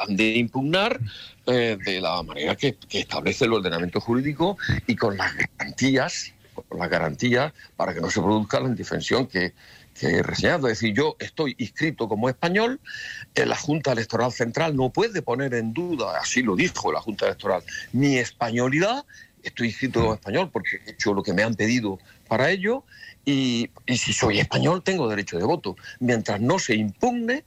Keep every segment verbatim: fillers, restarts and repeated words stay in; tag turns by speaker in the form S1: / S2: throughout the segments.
S1: han de impugnar eh, de la manera que, que establece el ordenamiento jurídico y con las garantías, con las garantías para que no se produzca la indefensión que, que he reseñado. Es decir, yo estoy inscrito como español, eh, la Junta Electoral Central no puede poner en duda, así lo dijo la Junta Electoral, mi españolidad. Estoy inscrito como español porque he hecho lo que me han pedido para ello y, y si soy español tengo derecho de voto, mientras no se impugne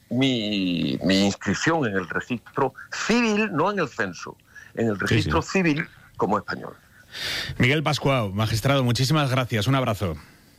S1: mi, mi inscripción en el registro civil, no en el censo, en el registro sí, sí. civil como español.
S2: Miguel Pascual, magistrado, muchísimas gracias, un abrazo.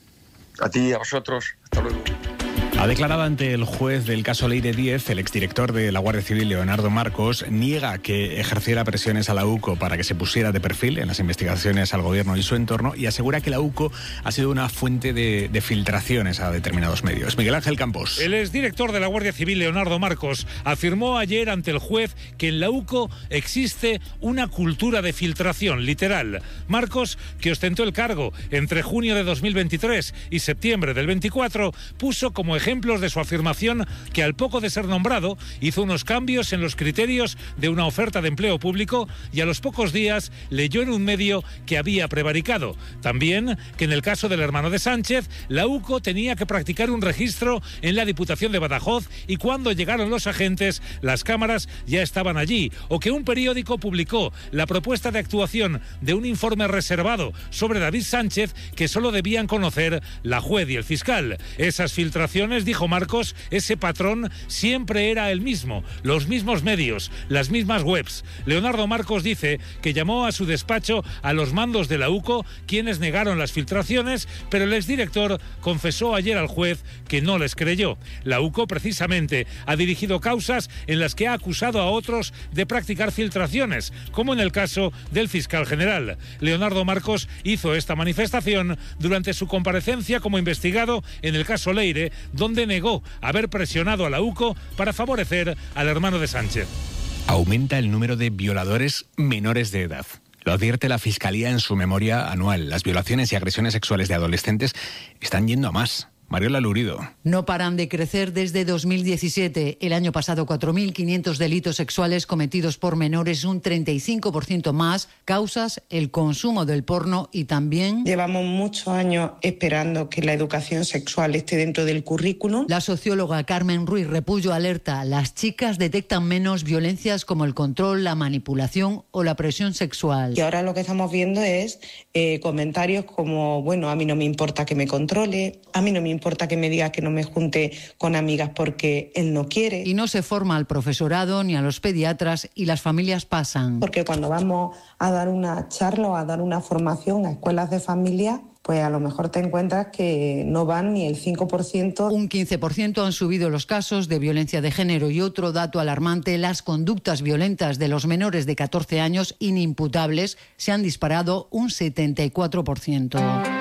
S1: A ti y a vosotros, hasta luego.
S2: Ha declarado ante el juez del caso Leire diez, el exdirector de la Guardia Civil, Leonardo Marcos, niega que ejerciera presiones a la U C O para que se pusiera de perfil en las investigaciones al gobierno y su entorno y asegura que la U C O ha sido una fuente de, de filtraciones a determinados medios. Miguel Ángel Campos.
S3: El exdirector de la Guardia Civil, Leonardo Marcos, afirmó ayer ante el juez que en la U C O existe una cultura de filtración, literal. Marcos, que ostentó el cargo entre junio de dos mil veintitrés y septiembre del veinticuatro, puso como ejemplo ejemplos de su afirmación que al poco de ser nombrado hizo unos cambios en los criterios de una oferta de empleo público y a los pocos días leyó en un medio que había prevaricado. También que en el caso del hermano de Sánchez, la U C O tenía que practicar un registro en la Diputación de Badajoz y cuando llegaron los agentes, las cámaras ya estaban allí. O que un periódico publicó la propuesta de actuación de un informe reservado sobre David Sánchez que solo debían conocer la juez y el fiscal. Esas filtraciones, dijo Marcos, ese patrón siempre era el mismo, los mismos medios, las mismas webs. Leonardo Marcos dice que llamó a su despacho a los mandos de la U C O, quienes negaron las filtraciones, pero el exdirector confesó ayer al juez que no les creyó. La U C O, precisamente, ha dirigido causas en las que ha acusado a otros de practicar filtraciones, como en el caso del fiscal general. Leonardo Marcos hizo esta manifestación durante su comparecencia como investigado en el caso Leire, donde negó haber presionado a la U C O para favorecer al hermano de Sánchez.
S2: Aumenta el número de violadores menores de edad. Lo advierte la Fiscalía en su memoria anual. Las violaciones y agresiones sexuales de adolescentes están yendo a más. Mariola Lurido.
S4: No paran de crecer desde dos mil diecisiete. El año pasado, cuatro mil quinientos delitos sexuales cometidos por menores, un treinta y cinco por ciento más. Causas, el consumo del porno y también...
S5: Llevamos muchos años esperando que la educación sexual esté dentro del currículum.
S4: La socióloga Carmen Ruiz Repullo alerta. Las chicas detectan menos violencias como el control, la manipulación o la presión sexual.
S5: Y ahora lo que estamos viendo es eh, comentarios como, bueno, a mí no me importa que me controle, a mí no me importa que me diga que no me junte con amigas porque él no quiere.
S4: Y no se forma al profesorado ni a los pediatras y las familias pasan.
S5: Porque cuando vamos a dar una charla o a dar una formación a escuelas de familia, pues a lo mejor te encuentras que no van ni el cinco por ciento.
S4: Un quince por ciento han subido los casos de violencia de género y otro dato alarmante, las conductas violentas de los menores de catorce años inimputables se han disparado un setenta y cuatro por ciento.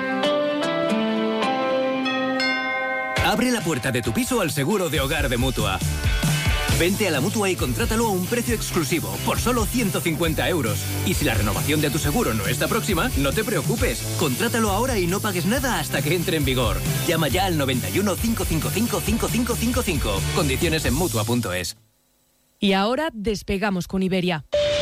S6: Abre la puerta de tu piso al seguro de hogar de Mutua. Vente a la Mutua y contrátalo a un precio exclusivo, por solo ciento cincuenta euros. Y si la renovación de tu seguro no está próxima, no te preocupes. Contrátalo ahora y no pagues nada hasta que entre en vigor. Llama ya al noventa y uno, cincuenta y cinco, cincuenta y cinco cincuenta y cinco. Condiciones en Mutua punto es.
S7: Y ahora despegamos con Iberia.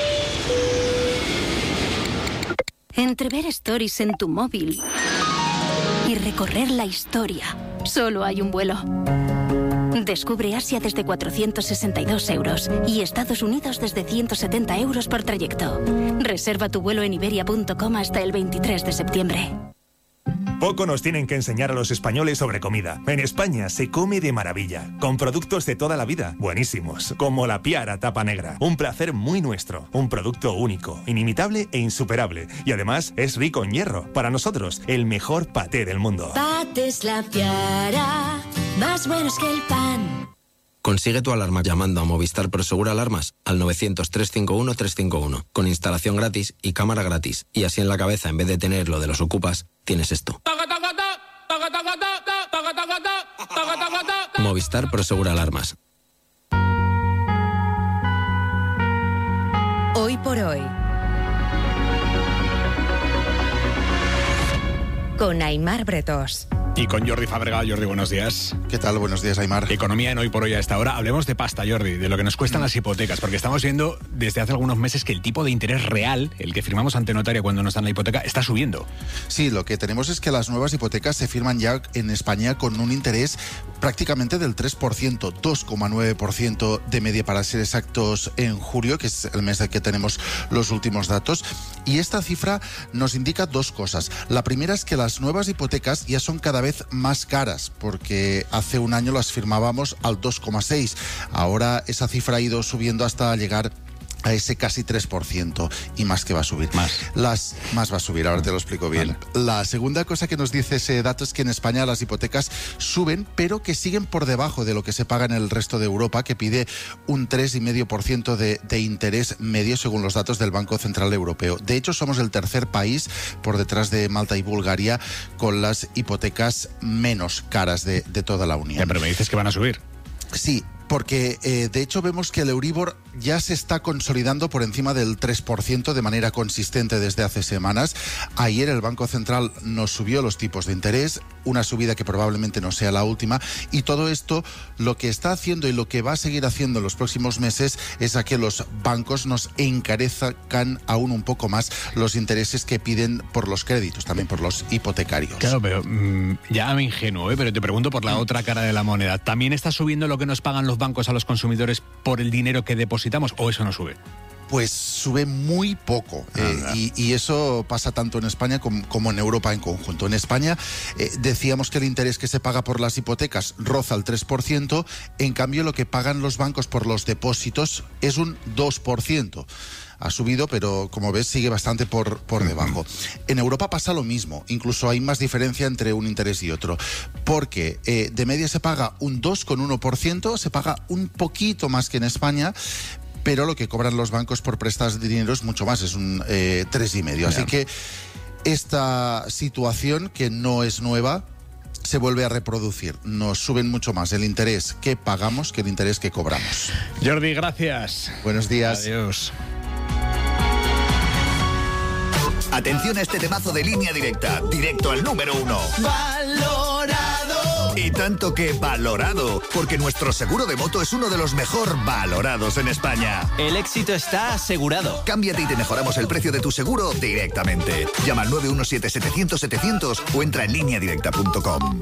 S8: Entre ver stories en tu móvil y recorrer la historia, solo hay un vuelo. Descubre Asia desde cuatrocientos sesenta y dos euros y Estados Unidos desde ciento setenta euros por trayecto. Reserva tu vuelo en iberia punto com hasta el veintitrés de septiembre.
S9: Poco nos tienen que enseñar a los españoles sobre comida. En España se come de maravilla, con productos de toda la vida, buenísimos, como la Piara Tapa Negra. Un placer muy nuestro, un producto único, inimitable e insuperable. Y además es rico en hierro. Para nosotros, el mejor paté del mundo.
S10: Patés La Piara, más buenos que el pan.
S11: Consigue tu alarma llamando a Movistar Prosegur Alarmas al novecientos, trescientos cincuenta y uno, trescientos cincuenta y uno, con instalación gratis y cámara gratis. Y así en la cabeza, en vez de tener lo de los ocupas, tienes esto. Movistar Prosegur Alarmas.
S12: Hoy por hoy, con Aimar Bretós.
S2: Y con Jordi Fábrega. Jordi, buenos días.
S12: ¿Qué tal? Buenos días, Aimar.
S2: Economía en Hoy por Hoy a esta hora. Hablemos de pasta, Jordi, de lo que nos cuestan las hipotecas, porque estamos viendo desde hace algunos meses que el tipo de interés real, el que firmamos ante notario cuando nos dan la hipoteca, está subiendo.
S12: Sí, lo que tenemos es que las nuevas hipotecas se firman ya en España con un interés prácticamente del tres por ciento, dos coma nueve por ciento de media para ser exactos en julio, que es el mes de que tenemos los últimos datos. Y esta cifra nos indica dos cosas. La primera es que las nuevas hipotecas ya son cada vez más caras, porque hace un año las firmábamos al dos coma seis. Ahora esa cifra ha ido subiendo hasta llegar a ese casi tres por ciento, y más que va a subir.
S2: Más.
S12: Las, más va a subir, ahora te lo explico bien. Vale. La segunda cosa que nos dice ese dato es que en España las hipotecas suben, pero que siguen por debajo de lo que se paga en el resto de Europa, que pide un tres coma cinco por ciento de, de interés medio según los datos del Banco Central Europeo. De hecho, somos el tercer país por detrás de Malta y Bulgaria con las hipotecas menos caras de, de toda la Unión.
S2: Ya, pero me dices que van a subir.
S12: Sí, porque eh, de hecho vemos que el Euribor ya se está consolidando por encima del tres por ciento de manera consistente desde hace semanas. Ayer el Banco Central nos subió los tipos de interés, una subida que probablemente no sea la última, y todo esto lo que está haciendo y lo que va a seguir haciendo en los próximos meses es a que los bancos nos encarezcan aún un poco más los intereses que piden por los créditos, también por los hipotecarios.
S2: Claro, pero mmm, ya me ingenuo, ¿eh? Pero te pregunto por la mm. otra cara de la moneda. ¿También está subiendo lo que nos pagan los bancos a los consumidores por el dinero que depositamos, o eso no sube?
S12: Pues sube muy poco, eh, y, y eso pasa tanto en España como, como en Europa en conjunto. En España eh, decíamos que el interés que se paga por las hipotecas roza el tres por ciento, en cambio lo que pagan los bancos por los depósitos es un dos por ciento. Ha subido, pero como ves sigue bastante por, por debajo. En Europa pasa lo mismo, incluso hay más diferencia entre un interés y otro, porque eh, de media se paga un dos coma uno por ciento, se paga un poquito más que en España, pero lo que cobran los bancos por prestar dinero es mucho más, es un eh, tres coma cinco. Así que esta situación, que no es nueva, se vuelve a reproducir. Nos suben mucho más el interés que pagamos que el interés que cobramos.
S2: Jordi, gracias.
S12: Buenos días.
S2: Adiós.
S13: Atención a este temazo de Línea Directa, directo al número uno. ¡Valorado! Y tanto que valorado, porque nuestro seguro de moto es uno de los mejor valorados en España.
S6: El éxito está asegurado.
S13: Cámbiate y te mejoramos el precio de tu seguro directamente. Llama al nueve uno siete, setecientos, setecientos o entra en línea directa punto com.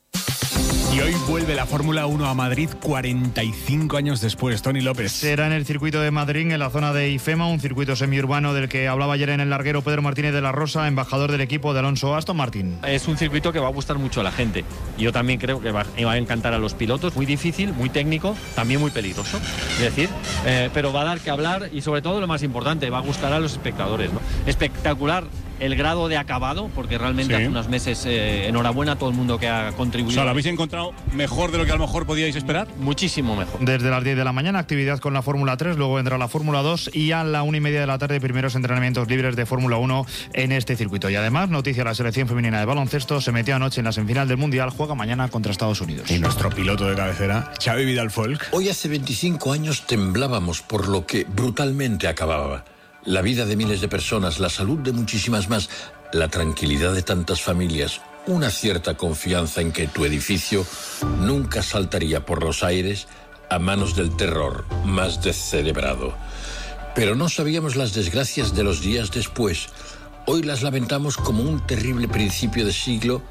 S2: Y hoy vuelve la Fórmula uno a Madrid cuarenta y cinco años después. Tony López.
S14: Será en el circuito de Madrid, en la zona de IFEMA, un circuito semiurbano del que hablaba ayer en el larguero Pedro Martínez de la Rosa, embajador del equipo de Alonso Aston Martin.
S15: Es un circuito que va a gustar mucho a la gente. Yo también creo que va, va a encantar a los pilotos. Muy difícil, muy técnico, también muy peligroso. Es decir, eh, pero va a dar que hablar y sobre todo lo más importante, va a gustar a los espectadores, ¿no? Espectacular el grado de acabado, porque realmente sí. Hace unos meses, eh, enhorabuena a todo el mundo que ha contribuido.
S16: O sea, ¿lo habéis encontrado mejor de lo que a lo mejor podíais esperar?
S15: Muchísimo mejor.
S14: Desde las diez de la mañana, actividad con la Fórmula tres, luego vendrá la Fórmula dos y a la una y media de la tarde, primeros entrenamientos libres de Fórmula uno en este circuito. Y además, noticia, la selección femenina de baloncesto se metió anoche en la semifinal del Mundial, juega mañana contra Estados Unidos.
S2: Y nuestro piloto de cabecera, Xavi Vidal-Folk.
S17: Hoy hace veinticinco años temblábamos por lo que brutalmente acababa. La vida de miles de personas, la salud de muchísimas más, la tranquilidad de tantas familias, una cierta confianza en que tu edificio nunca saltaría por los aires a manos del terror más descerebrado. Pero no sabíamos las desgracias de los días después. Hoy las lamentamos como un terrible principio de siglo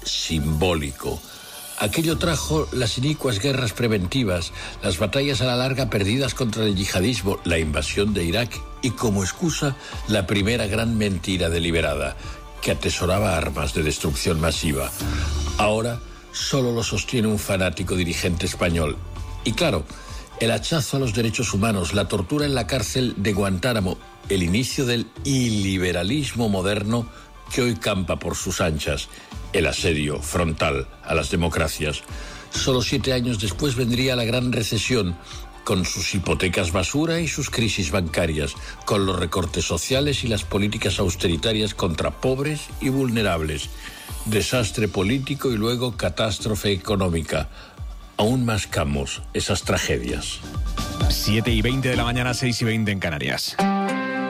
S17: simbólico. Aquello trajo las inicuas guerras preventivas, las batallas a la larga perdidas contra el yihadismo, la invasión de Irak y como excusa la primera gran mentira deliberada, que atesoraba armas de destrucción masiva. Ahora solo lo sostiene un fanático dirigente español. Y claro, el hachazo a los derechos humanos, la tortura en la cárcel de Guantánamo, el inicio del iliberalismo moderno que hoy campa por sus anchas, el asedio frontal a las democracias. Solo siete años después vendría la gran recesión, con sus hipotecas basura y sus crisis bancarias, con los recortes sociales y las políticas austeritarias contra pobres y vulnerables, desastre político y luego catástrofe económica. Aún mascamos esas tragedias.
S2: siete y veinte de la mañana, seis y veinte en Canarias.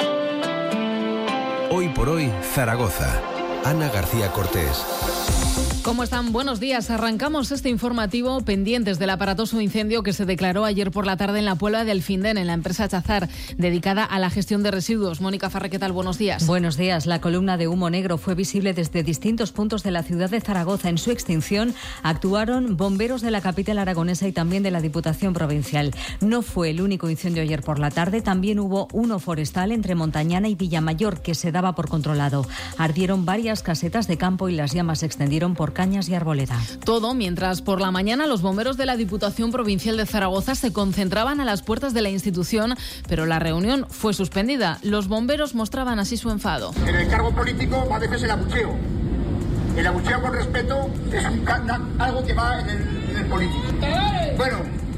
S18: Hoy por hoy, Zaragoza. Ana García Cortés. ¿Cómo están? Buenos días. Arrancamos este informativo pendientes del aparatoso incendio que se declaró ayer por la tarde en la Puebla de Alfindén, en la empresa Chazar, dedicada a la gestión de residuos. Mónica Farré, ¿qué tal? Buenos días.
S19: Buenos días. La columna de humo negro fue visible desde distintos puntos de la ciudad de Zaragoza. En su extinción actuaron bomberos de la capital aragonesa y también de la Diputación Provincial. No fue el único incendio ayer por la tarde. También hubo uno forestal entre Montañana y Villamayor que se daba por controlado. Ardieron varias casetas de campo y las llamas se extendieron por Cañas y Arboleda.
S18: Todo mientras por la mañana los bomberos de la Diputación Provincial de Zaragoza se concentraban a las puertas de la institución, pero la reunión fue suspendida. Los bomberos mostraban así su enfado.
S20: En el cargo político va a veces el abucheo. El abucheo con respeto es un, algo que va en el, en el político. Bueno,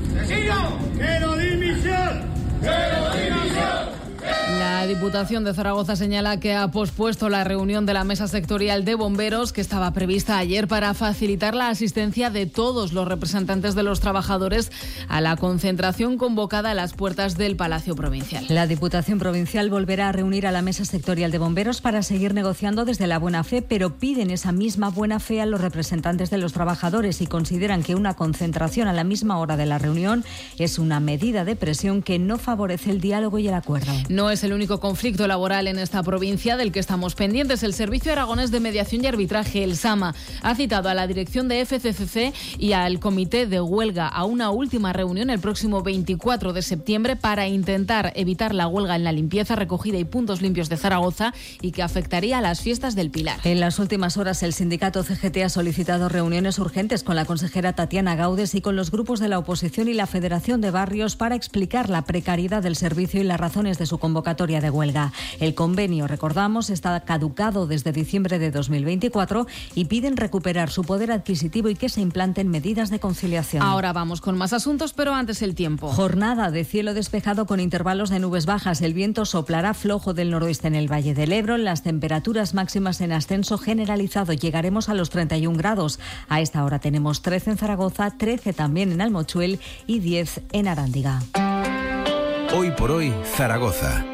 S20: ¡quiero dimisión! ¡Quiero dimisión!
S18: La Diputación de Zaragoza señala que ha pospuesto la reunión de la Mesa Sectorial de Bomberos que estaba prevista ayer para facilitar la asistencia de todos los representantes de los trabajadores a la concentración convocada a las puertas del Palacio Provincial.
S19: La Diputación Provincial volverá a reunir a la Mesa Sectorial de Bomberos para seguir negociando desde la buena fe, pero piden esa misma buena fe a los representantes de los trabajadores y consideran que una concentración a la misma hora de la reunión es una medida de presión que no favorece el diálogo y el acuerdo.
S18: No es el único conflicto laboral en esta provincia del que estamos pendientes. El Servicio Aragonés de Mediación y Arbitraje, el SAMA, ha citado a la dirección de F C C C y al Comité de Huelga a una última reunión el próximo veinticuatro de septiembre para intentar evitar la huelga en la limpieza, recogida y puntos limpios de Zaragoza y que afectaría a las fiestas del Pilar.
S19: En las últimas horas el sindicato C G T ha solicitado reuniones urgentes con la consejera Tatiana Gaudes y con los grupos de la oposición y la Federación de Barrios para explicar la precariedad del servicio y las razones de su convocatoria de huelga. El convenio, recordamos, está caducado desde diciembre de dos mil veinticuatro y piden recuperar su poder adquisitivo y que se implanten medidas de conciliación.
S18: Ahora vamos con más asuntos, pero antes el tiempo.
S19: Jornada de cielo despejado con intervalos de nubes bajas. El viento soplará flojo del noroeste en el Valle del Ebro. Las temperaturas máximas en ascenso generalizado. Llegaremos a los treinta y un grados. A esta hora tenemos trece en Zaragoza, trece también en Almochuel y diez en Arándiga.
S21: Hoy por hoy, Zaragoza.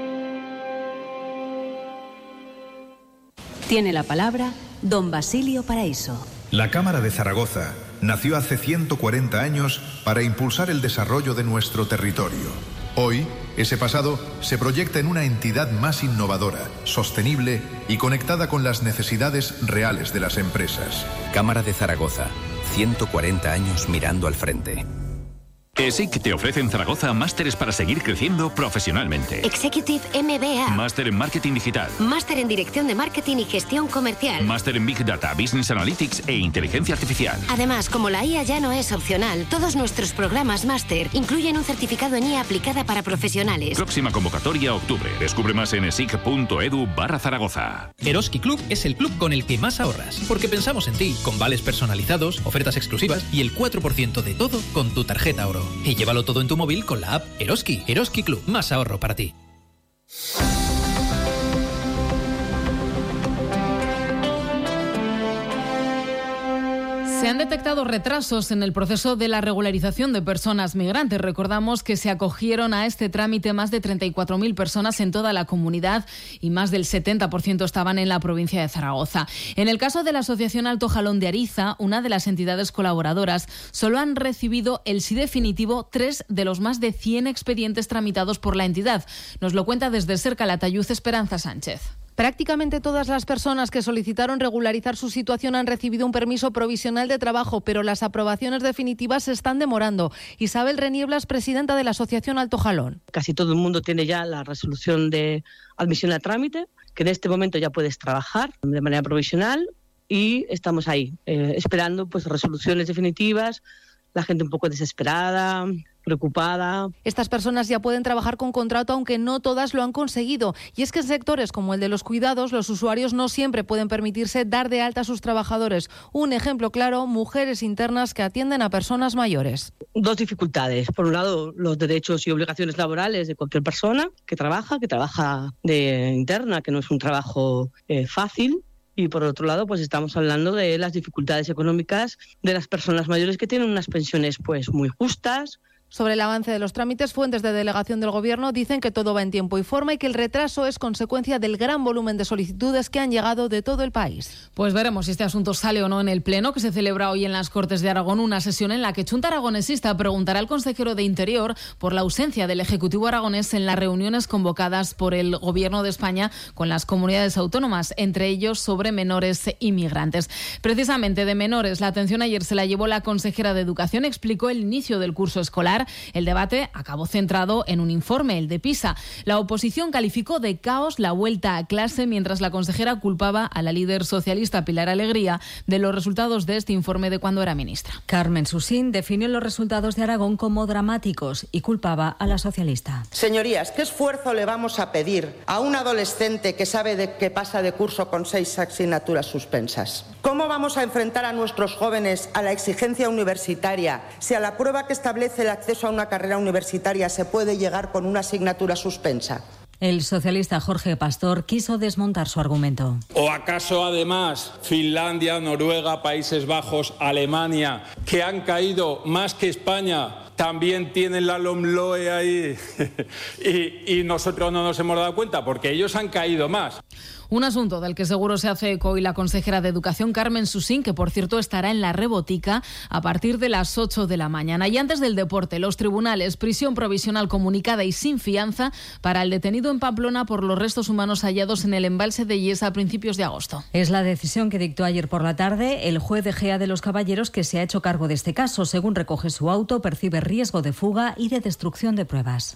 S22: Tiene la palabra don Basilio Paraíso.
S23: La Cámara de Zaragoza nació hace ciento cuarenta años para impulsar el desarrollo de nuestro territorio. Hoy, ese pasado se proyecta en una entidad más innovadora, sostenible y conectada con las necesidades reales de las empresas.
S24: Cámara de Zaragoza, ciento cuarenta años mirando al frente.
S25: ESIC te ofrece en Zaragoza másteres para seguir creciendo profesionalmente.
S26: Executive M B A.
S25: Máster en Marketing Digital.
S26: Máster en Dirección de Marketing y Gestión Comercial.
S25: Máster en Big Data, Business Analytics e Inteligencia Artificial.
S26: Además, como la I A ya no es opcional, todos nuestros programas máster incluyen un certificado en I A aplicada para profesionales.
S25: Próxima convocatoria octubre. Descubre más en esic.edu barra Zaragoza.
S27: Eroski Club es el club con el que más ahorras, porque pensamos en ti, con vales personalizados, ofertas exclusivas y el cuatro por ciento de todo con tu tarjeta oro. Y llévalo todo en tu móvil con la app Eroski. Eroski Club, más ahorro para ti.
S18: Se han detectado retrasos en el proceso de la regularización de personas migrantes. Recordamos que se acogieron a este trámite más de treinta y cuatro mil personas en toda la comunidad y más del setenta por ciento estaban en la provincia de Zaragoza. En el caso de la Asociación Alto Jalón de Ariza, una de las entidades colaboradoras, solo han recibido el sí definitivo tres de los más de cien expedientes tramitados por la entidad. Nos lo cuenta desde cerca Latayuz Esperanza Sánchez.
S28: Prácticamente todas las personas que solicitaron regularizar su situación han recibido un permiso provisional de trabajo, pero las aprobaciones definitivas se están demorando. Isabel Renieblas, presidenta de la Asociación Alto Jalón.
S29: Casi todo el mundo tiene ya la resolución de admisión a trámite, que en este momento ya puedes trabajar de manera provisional y estamos ahí, eh, esperando pues resoluciones definitivas, la gente un poco desesperada, preocupada.
S28: Estas personas ya pueden trabajar con contrato, aunque no todas lo han conseguido. Y es que en sectores como el de los cuidados, los usuarios no siempre pueden permitirse dar de alta a sus trabajadores. Un ejemplo claro, mujeres internas que atienden a personas mayores.
S29: Dos dificultades. Por un lado, los derechos y obligaciones laborales de cualquier persona que trabaja, que trabaja de interna, que no es un trabajo eh, fácil. Y por otro lado, pues estamos hablando de las dificultades económicas de las personas mayores que tienen unas pensiones pues muy justas,
S28: Sobre el avance de los trámites, fuentes de delegación del Gobierno dicen que todo va en tiempo y forma y que el retraso es consecuencia del gran volumen de solicitudes que han llegado de todo el país.
S18: Pues veremos si este asunto sale o no en el Pleno, que se celebra hoy en las Cortes de Aragón, una sesión en la que Chunta Aragonesista preguntará al consejero de Interior por la ausencia del Ejecutivo aragonés en las reuniones convocadas por el Gobierno de España con las comunidades autónomas, entre ellos sobre menores inmigrantes. Precisamente de menores, la atención ayer se la llevó la consejera de Educación, explicó el inicio del curso escolar. El debate acabó centrado en un informe, el de PISA. La oposición calificó de caos la vuelta a clase, mientras la consejera culpaba a la líder socialista Pilar Alegría de los resultados de este informe de cuando era ministra.
S19: Carmen Susín definió los resultados de Aragón como dramáticos y culpaba a la socialista.
S1: Señorías, ¿qué esfuerzo le vamos a pedir a un adolescente que sabe de que pasa de curso con seis asignaturas suspensas? ¿Cómo vamos a enfrentar a nuestros jóvenes a la exigencia universitaria si a la prueba que establece el acceso a una carrera universitaria se puede llegar con una asignatura suspensa?
S19: El socialista Jorge Pastor quiso desmontar su argumento.
S3: ¿O acaso además Finlandia, Noruega, Países Bajos, Alemania, que han caído más que España, también tienen la LOMLOE ahí y, y nosotros no nos hemos dado cuenta porque ellos han caído más?
S18: Un asunto del que seguro se hace eco hoy la consejera de Educación, Carmen Susín, que por cierto estará en la Rebotica a partir de las ocho de la mañana. Y antes del deporte, los tribunales, prisión provisional comunicada y sin fianza para el detenido en Pamplona por los restos humanos hallados en el embalse de Illesa a principios de agosto.
S19: Es la decisión que dictó ayer por la tarde el juez de Gea de los Caballeros, que se ha hecho cargo de este caso. Según recoge su auto, percibe riesgo de fuga y de destrucción de pruebas.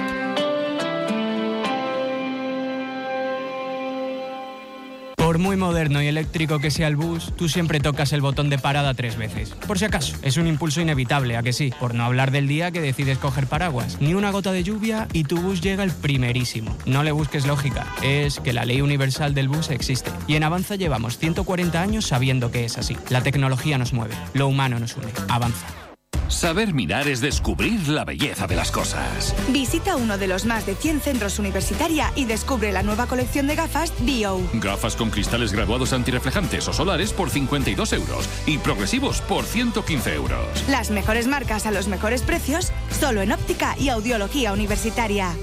S4: Por muy moderno y eléctrico que sea el bus, tú siempre tocas el botón de parada tres veces. Por si acaso, es un impulso inevitable, ¿a que sí? Por no hablar del día que decides coger paraguas. Ni una gota de lluvia y tu bus llega el primerísimo. No le busques lógica, es que la ley universal del bus existe. Y en Avanza llevamos ciento cuarenta años sabiendo que es así. La tecnología nos mueve, lo humano nos une. Avanza.
S25: Saber mirar es descubrir la belleza de las cosas.
S5: Visita uno de los más de cien centros Universitaria y descubre la nueva colección de gafas B O.
S25: Gafas con cristales graduados antirreflejantes o solares por cincuenta y dos euros y progresivos por ciento quince euros.
S5: Las mejores marcas a los mejores precios, solo en óptica y audiología universitaria.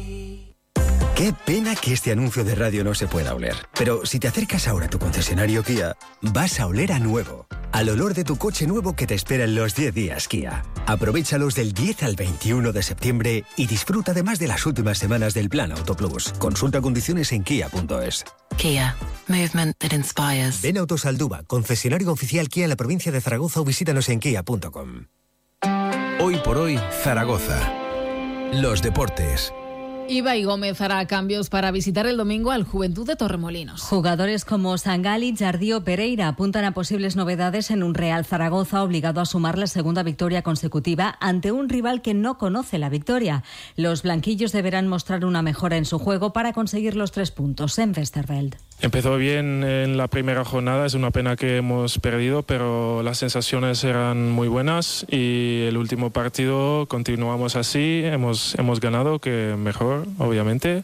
S7: Qué pena que este anuncio de radio no se pueda oler. Pero si te acercas ahora a tu concesionario Kia, vas a oler a nuevo. Al olor de tu coche nuevo que te espera en los diez días Kia. Aprovéchalos del diez al veintiuno de septiembre y disfruta además de las últimas semanas del Plan Auto Plus. Consulta condiciones en kia punto es.
S8: Kia. Movement that inspires.
S7: Ven a Autosalduba, concesionario oficial Kia en la provincia de Zaragoza, o visítanos en kia punto com.
S21: Hoy por hoy, Zaragoza. Los deportes.
S18: Ibai Gómez hará cambios para visitar el domingo al Juventud de Torremolinos.
S19: Jugadores como Sangali, Jardí o Pereira apuntan a posibles novedades en un Real Zaragoza obligado a sumar la segunda victoria consecutiva ante un rival que no conoce la victoria. Los blanquillos deberán mostrar una mejora en su juego para conseguir los tres puntos en Westerveld.
S9: Empezó bien en la primera jornada, es una pena que hemos perdido, pero las sensaciones eran muy buenas y el último partido continuamos así, hemos, hemos ganado, que mejor, obviamente.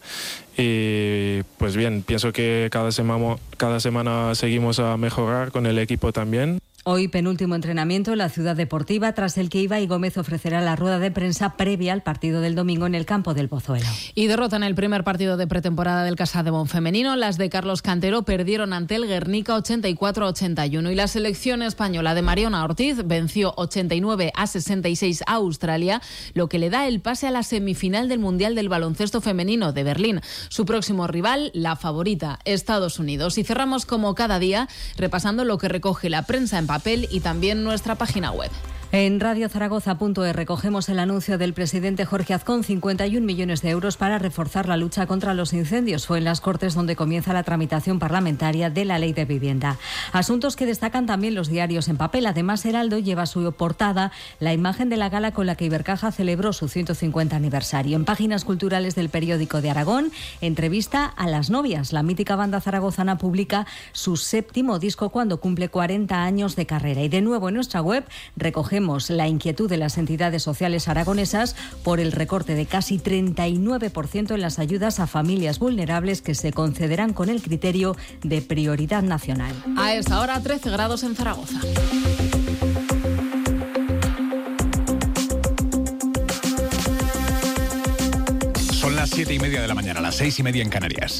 S9: Y pues bien, pienso que cada semana, cada semana seguimos a mejorar con el equipo también.
S19: Hoy penúltimo entrenamiento en la Ciudad Deportiva, tras el que Ibai Gómez ofrecerá la rueda de prensa previa al partido del domingo en el campo del Pozuelo.
S18: Y derrota en el primer partido de pretemporada del Casademón femenino. Las de Carlos Cantero perdieron ante el Guernica ochenta y cuatro a ochenta y uno y la selección española de Mariona Ortiz venció ochenta y nueve a sesenta y seis a Australia, lo que le da el pase a la semifinal del Mundial del Baloncesto Femenino de Berlín. Su próximo rival, la favorita, Estados Unidos. Y cerramos como cada día repasando lo que recoge la prensa en papel y también nuestra página web.
S19: En radio zaragoza punto es recogemos el anuncio del presidente Jorge Azcón, cincuenta y un millones de euros para reforzar la lucha contra los incendios. Fue en las Cortes donde comienza la tramitación parlamentaria de la Ley de Vivienda. Asuntos que destacan también los diarios en papel. Además, Heraldo lleva a su portada la imagen de la gala con la que Ibercaja celebró su ciento cincuenta aniversario. En páginas culturales del periódico de Aragón, entrevista a Las Novias. La mítica banda zaragozana publica su séptimo disco cuando cumple cuarenta años de carrera. Y de nuevo en nuestra web recogemos la inquietud de las entidades sociales aragonesas por el recorte de casi treinta y nueve por ciento en las ayudas a familias vulnerables que se concederán con el criterio de prioridad nacional.
S18: A esta hora, trece grados en Zaragoza.
S2: las siete y media de la mañana, las seis y media en Canarias.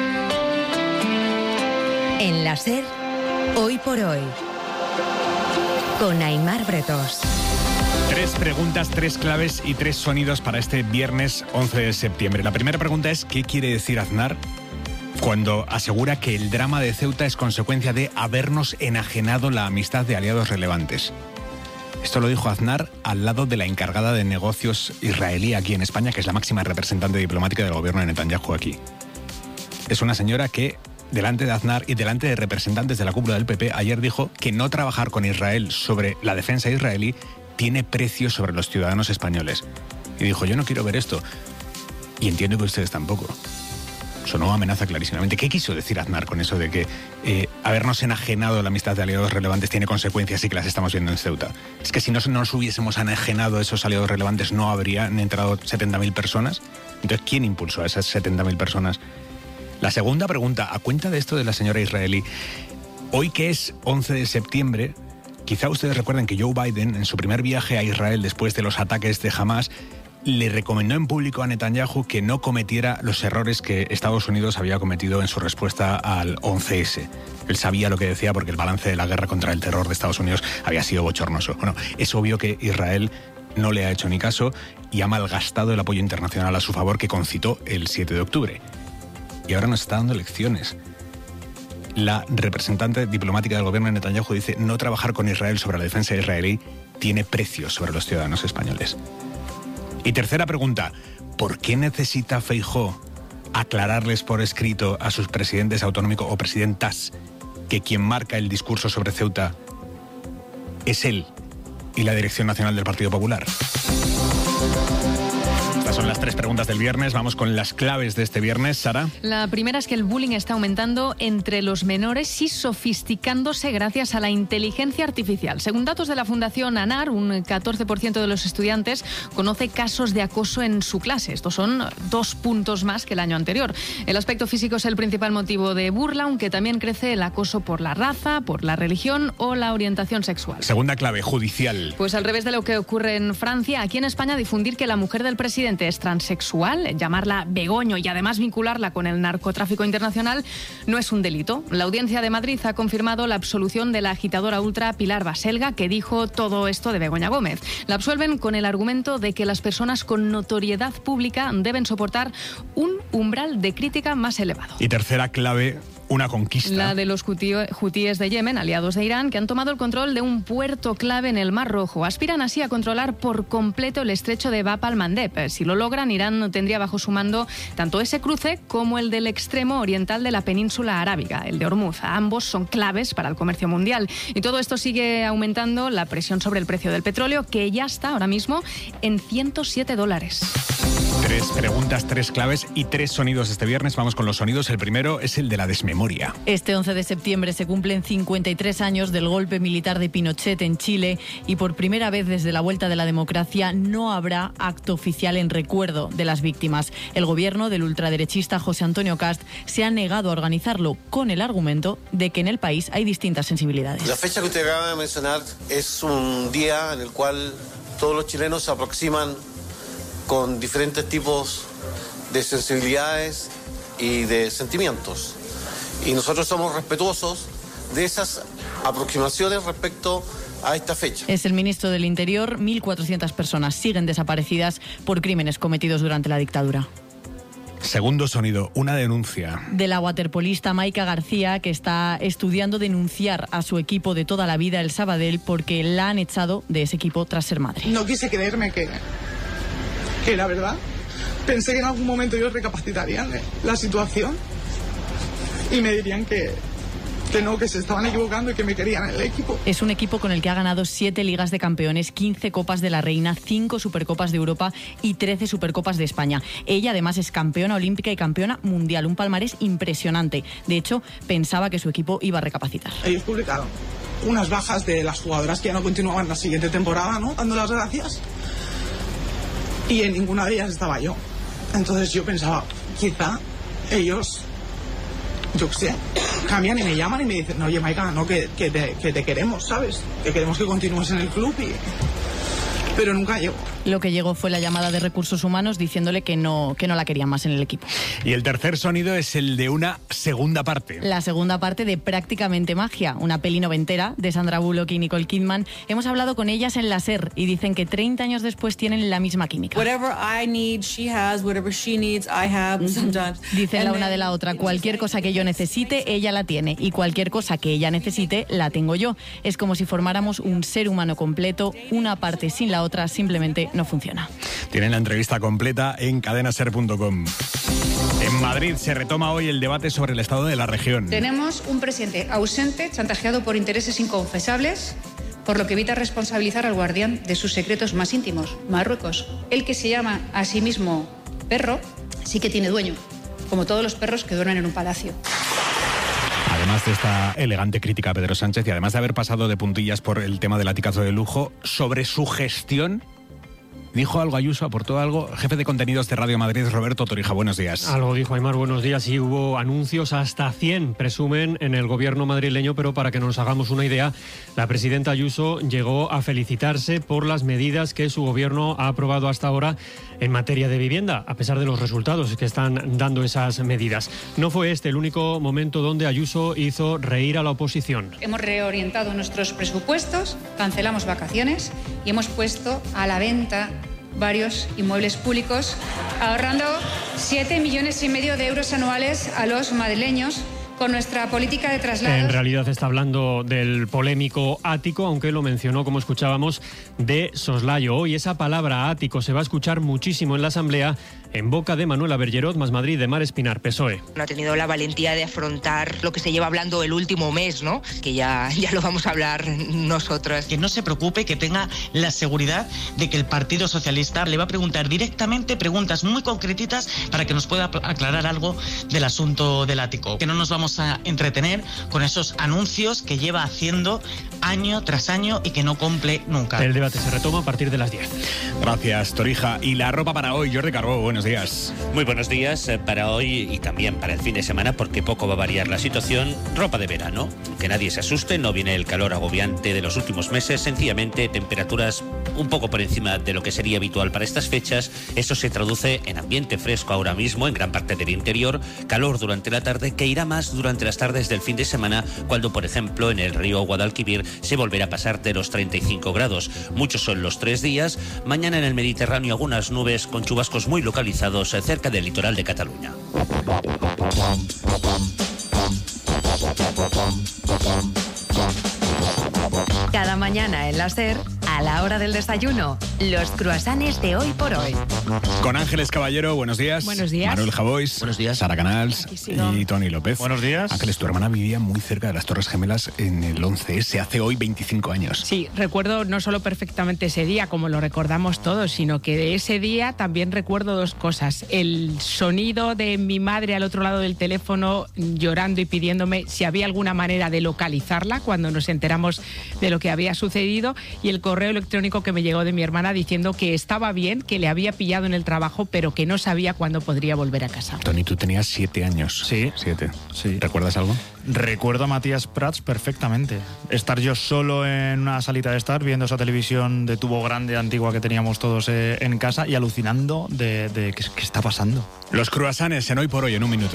S6: En la SER, hoy por hoy, con Aimar Bretos.
S2: Tres preguntas, tres claves y tres sonidos para este viernes once de septiembre. La primera pregunta es, ¿qué quiere decir Aznar cuando asegura que el drama de Ceuta es consecuencia de habernos enajenado la amistad de aliados relevantes? Esto lo dijo Aznar al lado de la encargada de negocios israelí aquí en España, que es la máxima representante diplomática del gobierno de Netanyahu aquí. Es una señora que, delante de Aznar y delante de representantes de la cúpula del P P, ayer dijo que no trabajar con Israel sobre la defensa israelí tiene precio sobre los ciudadanos españoles. Y dijo, yo no quiero ver esto. Y entiendo que ustedes tampoco. Sonó amenaza clarísimamente. ¿Qué quiso decir Aznar con eso de que eh, habernos enajenado la amistad de aliados relevantes tiene consecuencias y que las estamos viendo en Ceuta? Es que si no nos hubiésemos enajenado esos aliados relevantes no habrían entrado setenta mil personas. Entonces, ¿quién impulsó a esas setenta mil personas? La segunda pregunta, a cuenta de esto de la señora israelí, hoy que es once de septiembre, quizá ustedes recuerden que Joe Biden, en su primer viaje a Israel después de los ataques de Hamas, le recomendó en público a Netanyahu que no cometiera los errores que Estados Unidos había cometido en su respuesta al once ese. Él sabía lo que decía porque el balance de la guerra contra el terror de Estados Unidos había sido bochornoso. Bueno, es obvio que Israel no le ha hecho ni caso y ha malgastado el apoyo internacional a su favor que concitó el siete de octubre. Y ahora nos está dando lecciones. La representante diplomática del gobierno de Netanyahu dice no trabajar con Israel sobre la defensa israelí tiene precio sobre los ciudadanos españoles. Y tercera pregunta, ¿por qué necesita Feijóo aclararles por escrito a sus presidentes autonómicos o presidentas que quien marca el discurso sobre Ceuta es él y la Dirección Nacional del Partido Popular? Estas son las tres preguntas del viernes. Vamos con las claves de este viernes, Sara.
S18: La primera es que el bullying está aumentando entre los menores y sofisticándose gracias a la inteligencia artificial. Según datos de la Fundación ANAR, un catorce por ciento de los estudiantes conoce casos de acoso en su clase. Estos son dos puntos más que el año anterior. El aspecto físico es el principal motivo de burla, aunque también crece el acoso por la raza, por la religión o la orientación sexual.
S2: Segunda clave, judicial.
S18: Pues al revés de lo que ocurre en Francia, aquí en España difundir que la mujer del presidente es transexual, llamarla Begoño y además vincularla con el narcotráfico internacional no es un delito. La Audiencia de Madrid ha confirmado la absolución de la agitadora ultra Pilar Baselga, que dijo todo esto de Begoña Gómez. La absuelven con el argumento de que las personas con notoriedad pública deben soportar un umbral de crítica más elevado.
S2: Y tercera clave, una conquista.
S18: La de los hutíes de Yemen, aliados de Irán, que han tomado el control de un puerto clave en el Mar Rojo. Aspiran así a controlar por completo el estrecho de Bab al-Mandeb. Si lo logran, Irán tendría bajo su mando tanto ese cruce como el del extremo oriental de la península arábiga, el de Hormuz. Ambos son claves para el comercio mundial. Y todo esto sigue aumentando la presión sobre el precio del petróleo, que ya está ahora mismo en ciento siete dólares.
S2: Tres preguntas, tres claves y tres sonidos este viernes. Vamos con los sonidos. El primero es el de la desmemoria.
S10: Este once de septiembre se cumplen cincuenta y tres años del golpe militar de Pinochet en Chile y por primera vez desde la vuelta de la democracia no habrá acto oficial en recuerdo de las víctimas. El gobierno del ultraderechista José Antonio Cast se ha negado a organizarlo con el argumento de que en el país hay distintas sensibilidades.
S11: La fecha que usted acaba de mencionar es un día en el cual todos los chilenos se aproximan con diferentes tipos de sensibilidades y de sentimientos. Y nosotros somos respetuosos de esas aproximaciones respecto a esta fecha.
S10: Es el ministro del Interior. mil cuatrocientas personas siguen desaparecidas por crímenes cometidos durante la dictadura.
S2: Segundo sonido, una denuncia.
S10: De la waterpolista Maika García, que está estudiando denunciar a su equipo de toda la vida, el Sabadell, porque la han echado de ese equipo tras ser madre.
S12: No quise creerme que... que la verdad, pensé que en algún momento ellos recapacitarían la situación y me dirían que, que no, que se estaban equivocando y que me querían en el equipo.
S10: Es un equipo con el que ha ganado siete Ligas de Campeones, quince Copas de la Reina, cinco Supercopas de Europa y trece Supercopas de España. Ella además es campeona olímpica y campeona mundial, un palmarés impresionante. De hecho, pensaba que su equipo iba a recapacitar.
S12: Ellos publicaron unas bajas de las jugadoras que ya no continuaban la siguiente temporada, ¿no? Dando las gracias. Y en ninguna de ellas estaba yo. Entonces yo pensaba, quizá ellos, yo qué sé, cambian y me llaman y me dicen, no, oye, Maika, no, que, que, te, que te queremos, ¿sabes? Que queremos que continúes en el club y... Pero nunca llego.
S10: Lo que llegó fue la llamada de Recursos Humanos diciéndole que no, que no la querían más en el equipo.
S2: Y el tercer sonido es el de una segunda parte.
S10: La segunda parte de Prácticamente Magia, una peli noventera de Sandra Bullock y Nicole Kidman. Hemos hablado con ellas en la SER y dicen que treinta años después tienen la misma química.
S13: Whatever I need, she has. Whatever she needs, I have sometimes.
S10: Dicen la una de la otra, cualquier cosa que yo necesite, ella la tiene. Y cualquier cosa que ella necesite, la tengo yo. Es como si formáramos un ser humano completo, una parte sin la otra simplemente no funciona.
S2: Tienen la entrevista completa en cadenaser punto com. En Madrid se retoma hoy el debate sobre el estado de la región.
S14: Tenemos un presidente ausente, chantajeado por intereses inconfesables, por lo que evita responsabilizar al guardián de sus secretos más íntimos, Marruecos. El que se llama a sí mismo perro, sí que tiene dueño, como todos los perros que duermen en un palacio.
S2: Además de esta elegante crítica a Pedro Sánchez y además de haber pasado de puntillas por el tema del latigazo de lujo, sobre su gestión, dijo algo Ayuso, aportó algo. Jefe de contenidos de Radio Madrid, Roberto Torija, buenos días.
S15: Algo dijo Aimar, buenos días. Y hubo anuncios hasta cien, presumen, en el gobierno madrileño, pero para que nos hagamos una idea, la presidenta Ayuso llegó a felicitarse por las medidas que su gobierno ha aprobado hasta ahora en materia de vivienda, a pesar de los resultados que están dando esas medidas. No fue este el único momento donde Ayuso hizo reír a la oposición.
S14: Hemos reorientado nuestros presupuestos, cancelamos vacaciones y hemos puesto a la venta varios inmuebles públicos, ahorrando siete millones y medio de euros anuales a los madrileños con nuestra política de traslados.
S15: En realidad está hablando del polémico ático, aunque lo mencionó, como escuchábamos, de soslayo. Hoy esa palabra ático se va a escuchar muchísimo en la Asamblea, en boca de Manuela Bergerot, Más Madrid, de Mar Espinar, P S O E.
S16: No ha tenido la valentía de afrontar lo que se lleva hablando el último mes, ¿no? Que ya, ya lo vamos a hablar nosotras.
S17: Que no se preocupe, que tenga la seguridad de que el Partido Socialista le va a preguntar directamente preguntas muy concretitas para que nos pueda aclarar algo del asunto del ático. Que no nos vamos a entretener con esos anuncios que lleva haciendo año tras año y que no cumple nunca.
S15: El debate se retoma a partir de las diez.
S2: Gracias, Torija. Y la ropa para hoy, Jordi Carbó, buenos días.
S20: Muy buenos días para hoy y también para el fin de semana, porque poco va a variar la situación. Ropa de verano, que nadie se asuste, no viene el calor agobiante de los últimos meses, sencillamente temperaturas un poco por encima de lo que sería habitual para estas fechas. Eso se traduce en ambiente fresco ahora mismo en gran parte del interior, calor durante la tarde que irá más durante las tardes del fin de semana, cuando por ejemplo en el río Guadalquivir se volverá a pasar de los treinta y cinco grados. Muchos son los tres días. Mañana en el Mediterráneo algunas nubes con chubascos muy localizados cerca del litoral de Cataluña.
S6: Cada mañana en la SER, a la hora del desayuno, los cruasanes de Hoy por Hoy.
S2: Con Ángeles Caballero, buenos días.
S28: Buenos días.
S2: Manuel Javois.
S20: Buenos días.
S2: Sara Canals y Tony López.
S22: Buenos días.
S2: Ángeles, tu hermana vivía muy cerca de las Torres Gemelas en el once ese, hace hoy veinticinco años.
S23: Sí, recuerdo no solo perfectamente ese día, como lo recordamos todos, sino que de ese día también recuerdo dos cosas. El sonido de mi madre al otro lado del teléfono llorando y pidiéndome si había alguna manera de localizarla cuando nos enteramos de lo que había sucedido, y el correo electrónico que me llegó de mi hermana diciendo que estaba bien, que le había pillado en el trabajo, pero que no sabía cuándo podría volver a casa.
S2: Tony, tú tenías siete años.
S22: Sí.
S2: Siete.
S22: Sí.
S2: ¿Recuerdas algo?
S22: Recuerdo a Matías Prats perfectamente. Estar yo solo en una salita de estar viendo esa televisión de tubo grande antigua que teníamos todos eh, en casa y alucinando de, de qué, qué está pasando.
S2: Los cruasanes en Hoy por Hoy en un minuto.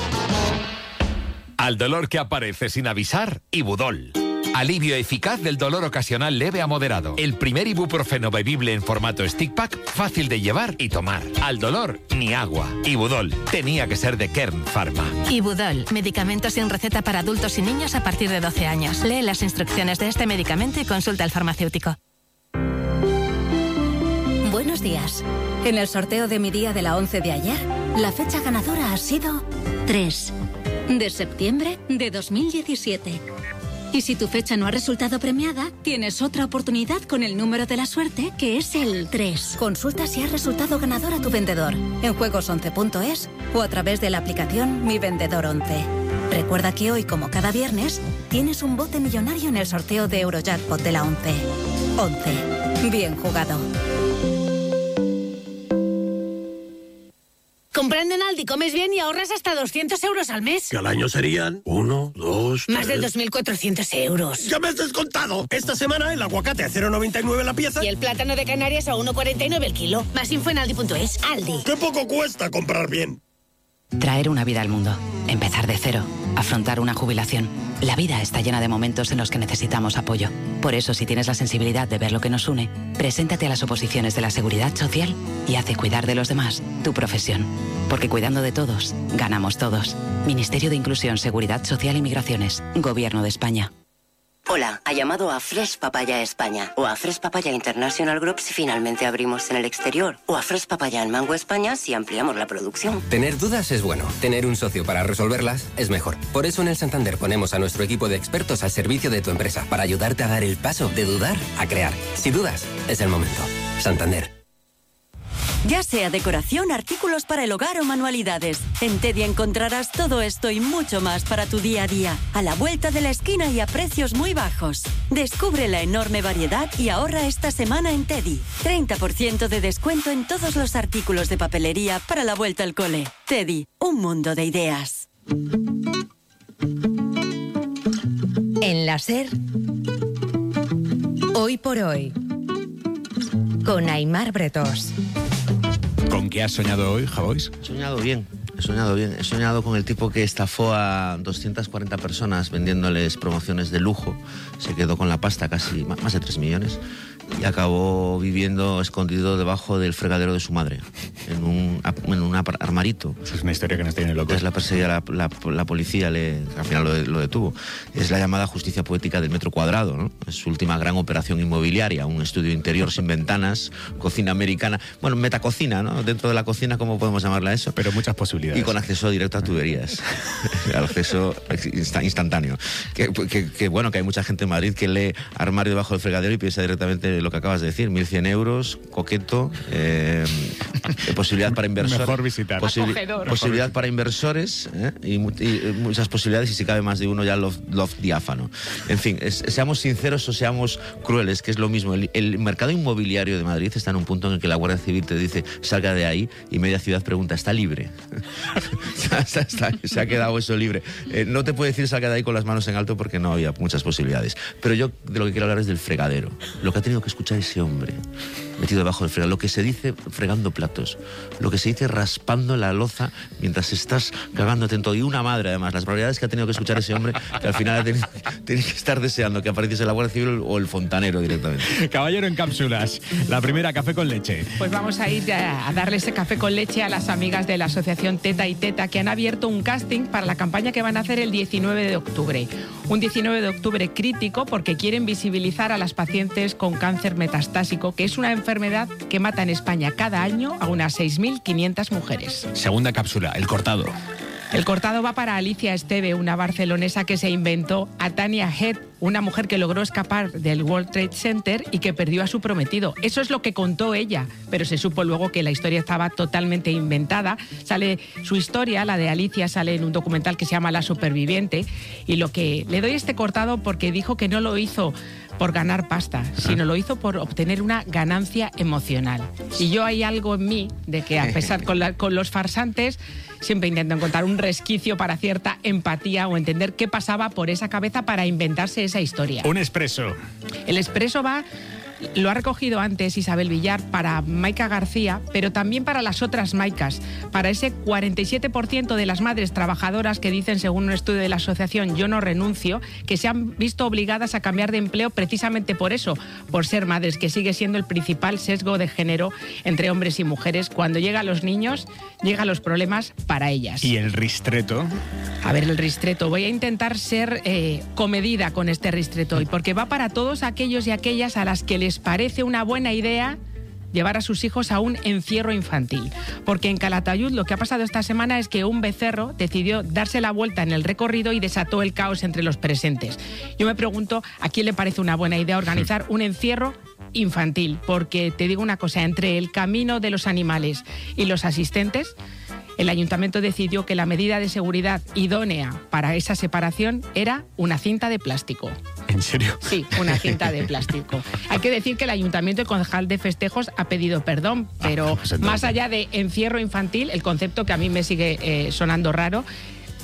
S23: Al dolor que aparece sin avisar, Ibudol. Alivio eficaz del dolor ocasional leve a moderado. El primer ibuprofeno bebible en formato stick pack, fácil de llevar y tomar. Al dolor, ni agua. Ibudol. Tenía que ser de Kern Pharma.
S24: Ibudol. Medicamento sin receta para adultos y niños a partir de doce años. Lee las instrucciones de este medicamento y consulta al farmacéutico.
S6: Buenos días. En el sorteo de mi día de la once de ayer, la fecha ganadora ha sido tres de septiembre de dos mil diecisiete. Y si tu fecha no ha resultado premiada, tienes otra oportunidad con el número de la suerte, que es el tres. Consulta si has resultado ganador a tu vendedor en juegos once punto es o a través de la aplicación Mi Vendedor once. Recuerda que hoy, como cada viernes, tienes un bote millonario en el sorteo de Eurojackpot de la once. once. Bien jugado.
S30: Comprando en Aldi comes bien y ahorras hasta doscientos euros al mes.
S31: Que al año serían uno, dos...
S1: euros.
S3: Más de dos mil cuatrocientos euros.
S1: ¡Ya me has descontado! Esta semana el aguacate a cero coma noventa y nueve la pieza.
S3: Y el plátano de Canarias a uno coma cuarenta y nueve el kilo. Más info en aldi punto es. Aldi.
S1: ¡Qué poco cuesta comprar bien!
S4: Traer una vida al mundo. Empezar de cero. Afrontar una jubilación. La vida está llena de momentos en los que necesitamos apoyo. Por eso, si tienes la sensibilidad de ver lo que nos une, preséntate a las oposiciones de la Seguridad Social y hace cuidar de los demás tu profesión. Porque cuidando de todos, ganamos todos. Ministerio de Inclusión, Seguridad Social y Migraciones. Gobierno de España.
S5: Hola, ha llamado a Fresh Papaya España o a Fresh Papaya International Group si finalmente abrimos en el exterior o a Fresh Papaya en Mango España si ampliamos la producción.
S8: Tener dudas es bueno, tener un socio para resolverlas es mejor. Por eso en el Santander ponemos a nuestro equipo de expertos al servicio de tu empresa para ayudarte a dar el paso de dudar a crear. Si dudas, es el momento. Santander.
S25: Ya sea decoración, artículos para el hogar o manualidades. En Teddy encontrarás todo esto y mucho más para tu día a día. A la vuelta de la esquina y a precios muy bajos. Descubre la enorme variedad y ahorra esta semana en Teddy. treinta por ciento de descuento en todos los artículos de papelería para la vuelta al cole. Teddy, un mundo de ideas.
S26: En la SER, Hoy por Hoy, con Aimar Bretós.
S2: ¿Con qué has soñado hoy, Javois?
S27: He soñado bien, he soñado bien. He soñado con el tipo que estafó a doscientas cuarenta personas vendiéndoles promociones de lujo. Se quedó con la pasta, casi más de tres millones. Y acabó viviendo escondido debajo del fregadero de su madre, en un, en un armarito.
S2: Es una historia que nos tiene locos.
S27: Entonces la perseguía la, la, la policía, le, al final lo, lo detuvo. Es la llamada justicia poética del metro cuadrado, ¿no? Es su última gran operación inmobiliaria, un estudio interior sin ventanas, cocina americana, bueno, metacocina, ¿no? Dentro de la cocina, ¿cómo podemos llamarla eso?
S2: Pero muchas posibilidades.
S27: Y con acceso directo a tuberías, acceso instantáneo. Que, que, que bueno, que hay mucha gente en Madrid que lee armario debajo del fregadero y piensa directamente lo que acabas de decir, mil cien euros, coqueto, eh, posibilidad para inversores.
S2: Mejor visitar.
S27: Posibil posibilidad para inversores eh, y, y muchas posibilidades, y si cabe más de uno ya loft, loft diáfano. En fin, es, seamos sinceros o seamos crueles, que es lo mismo. El, el mercado inmobiliario de Madrid está en un punto en el que la Guardia Civil te dice salga de ahí y media ciudad pregunta, ¿está libre? está, está, se ha quedado eso libre. Eh, no te puedo decir salga de ahí con las manos en alto porque no había muchas posibilidades. Pero yo de lo que quiero hablar es del fregadero. Lo que ha tenido que escuchar ese hombre metido debajo del fregadero, lo que se dice fregando platos, lo que se dice raspando la loza mientras estás cagándote en todo, y una madre además, las probabilidades que ha tenido que escuchar ese hombre, que al final ha tenido, tiene que estar deseando que apareciese la Guardia Civil o el fontanero directamente.
S2: Caballero en cápsulas, la primera, café con leche.
S23: Pues vamos a ir a, a darle ese café con leche a las amigas de la asociación Teta y Teta, que han abierto un casting para la campaña que van a hacer el diecinueve de octubre. Un diecinueve de octubre crítico porque quieren visibilizar a las pacientes con cáncer metastásico, que es una enfermedad que mata en España cada año a unas seis mil quinientas mujeres.
S2: Segunda cápsula, el cortado.
S23: El cortado va para Alicia Esteve, una barcelonesa que se inventó a Tania Head, una mujer que logró escapar del World Trade Center y que perdió a su prometido. Eso es lo que contó ella, pero se supo luego que la historia estaba totalmente inventada. Sale su historia, la de Alicia, sale en un documental que se llama La Superviviente, y lo que le doy este cortado porque dijo que no lo hizo por ganar pasta, sino lo hizo por obtener una ganancia emocional. Y yo hay algo en mí de que, a pesar con, la, con los farsantes, siempre intento encontrar un resquicio para cierta empatía o entender qué pasaba por esa cabeza para inventarse esa historia.
S2: Un expreso.
S23: El expreso va... Lo ha recogido antes Isabel Villar para Maika García, pero también para las otras Maicas, para ese cuarenta y siete por ciento de las madres trabajadoras que dicen, según un estudio de la asociación Yo No Renuncio, que se han visto obligadas a cambiar de empleo precisamente por eso, por ser madres, que sigue siendo el principal sesgo de género entre hombres y mujeres. Cuando llegan los niños, llegan los problemas para ellas.
S2: ¿Y el ristreto?
S23: A ver, el ristreto. Voy a intentar ser eh, comedida con este ristreto hoy, porque va para todos aquellos y aquellas a las que les les parece una buena idea llevar a sus hijos a un encierro infantil. Porque en Calatayud lo que ha pasado esta semana es que un becerro decidió darse la vuelta en el recorrido y desató el caos entre los presentes. Yo me pregunto a quién le parece una buena idea organizar un encierro infantil, porque te digo una cosa, entre el camino de los animales y los asistentes, el ayuntamiento decidió que la medida de seguridad idónea para esa separación era una cinta de plástico.
S2: ¿En serio?
S23: Sí, una cinta de plástico. Hay que decir que el ayuntamiento y concejal de festejos ha pedido perdón, pero ah, pues más allá de encierro infantil, el concepto que a mí me sigue eh, sonando raro,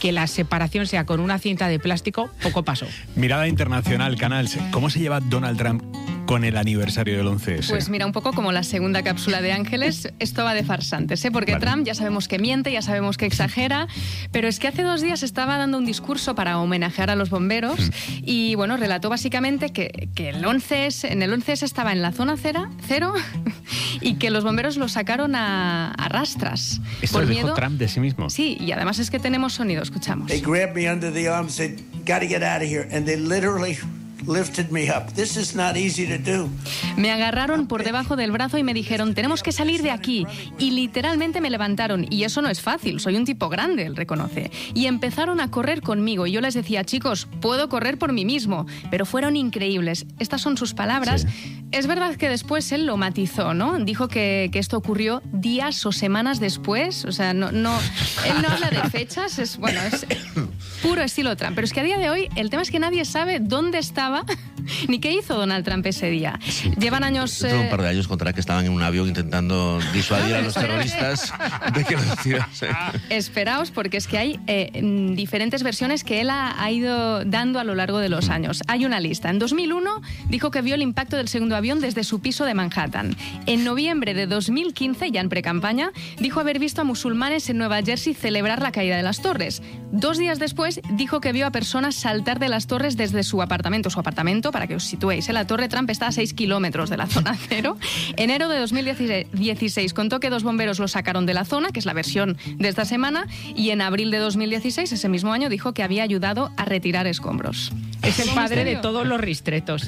S23: que la separación sea con una cinta de plástico, poco pasó.
S2: Mirada internacional, Canals. ¿Cómo se lleva Donald Trump con el aniversario del once ese?
S7: Pues mira, un poco como la segunda cápsula de Ángeles, esto va de farsantes, ¿eh? Porque vale. Trump ya sabemos que miente, ya sabemos que exagera, pero es que hace dos días estaba dando un discurso para homenajear a los bomberos mm. y bueno, relató básicamente que, que el once ese, en el once ese estaba en la zona cero, cero y que los bomberos lo sacaron a, a rastras.
S2: ¿Esto
S7: por
S2: lo
S7: miedo.
S2: dijo Trump de sí mismo?
S7: Sí, y además es que tenemos sonido, escuchamos.
S9: They grabbed me under the arm and said, "Gotta get out of here," and they literally lifted me up. This is not easy to do.
S7: Me agarraron por debajo del brazo y me dijeron, tenemos que salir de aquí. Y literalmente me levantaron. Y eso no es fácil, soy un tipo grande, él reconoce. Y empezaron a correr conmigo. Y yo les decía, chicos, puedo correr por mí mismo. Pero fueron increíbles. Estas son sus palabras. Sí. Es verdad que después él lo matizó, ¿no? Dijo que, que esto ocurrió días o semanas después. O sea, no, no, él no habla de fechas. Es, bueno, es puro estilo Trump. Pero es que a día de hoy el tema es que nadie sabe dónde estaba ni qué hizo Donald Trump ese día. Sí. Llevan años...
S27: Eh... un par de años contará que estaban en un avión intentando disuadir a los terroristas de que lo hicieran. Sí.
S7: Esperaos, porque es que hay eh, diferentes versiones que él ha, ha ido dando a lo largo de los años. Hay una lista. En dos mil uno dijo que vio el impacto del segundo avión desde su piso de Manhattan. En noviembre de dos mil quince, ya en precampaña, dijo haber visto a musulmanes en Nueva Jersey celebrar la caída de las torres. Dos días después dijo que vio a personas saltar de las torres desde su apartamento. Su apartamento, para que os situéis, ¿eh? La Torre Trump está a seis kilómetros de la zona cero. Enero de dos mil dieciséis contó que dos bomberos lo sacaron de la zona, que es la versión de esta semana, y en abril de dos mil dieciséis, ese mismo año, dijo que había ayudado a retirar escombros.
S23: Es el padre de todos los ristretos.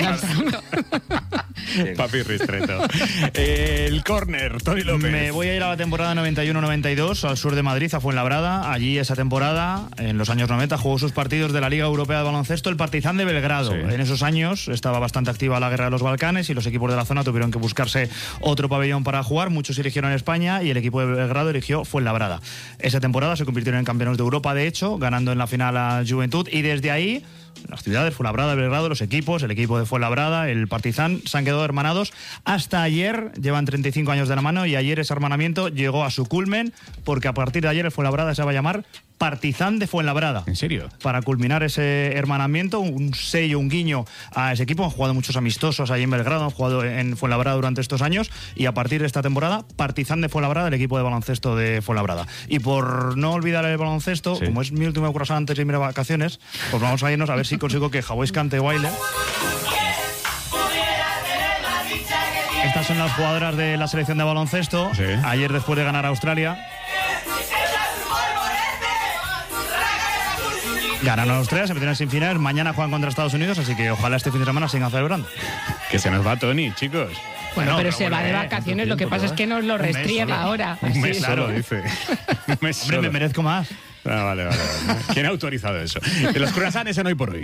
S2: Papi Ristreto. El córner, Tony López.
S22: Me voy a ir a la temporada noventa y uno noventa y dos, al sur de Madrid, a Fuenlabrada. Allí esa temporada, en los años noventa, jugó sus partidos de la Liga Europea de Baloncesto el Partizan de Belgrado. Sí. En esos años estaba bastante activa la guerra de los Balcanes y los equipos de la zona tuvieron que buscarse otro pabellón para jugar. Muchos eligieron España y el equipo de Belgrado eligió Fuenlabrada. Esa temporada se convirtieron en campeones de Europa, de hecho, ganando en la final a Juventud, y desde ahí las ciudades, Fuenlabrada, Belgrado, los equipos, el equipo de Fuenlabrada, el Partizan, se han quedado hermanados hasta ayer. Llevan treinta y cinco años de la mano y ayer ese hermanamiento llegó a su culmen, porque a partir de ayer el Fuenlabrada se va a llamar Partizan de Fuenlabrada.
S2: ¿En serio?
S22: Para culminar ese hermanamiento, un sello, un guiño a ese equipo. Han jugado muchos amistosos allí en Belgrado, han jugado en Fuenlabrada durante estos años, y a partir de esta temporada, Partizan de Fuenlabrada, el equipo de baloncesto de Fuenlabrada. Y por no olvidar el baloncesto, sí, como es mi último croissant antes de irme de vacaciones, pues vamos a irnos a ver si consigo que Hawái cante baile. Estas son las jugadoras de la selección de baloncesto. Sí. Ayer, después de ganar a Australia, ganan a Australia, se metieron sin finales. Mañana juegan contra Estados Unidos, así que ojalá este fin de semana sigan celebrando.
S2: Que se nos va Tony, chicos.
S23: Bueno, no, pero se va de vacaciones, lo que pasa es que nos lo restriega ahora.
S2: Un mes
S23: sí,
S2: solo, dice. Un mes
S22: Hombre, me merezco más.
S2: Ah, vale, vale, vale. ¿Quién ha autorizado eso? De los croissants en Hoy por Hoy.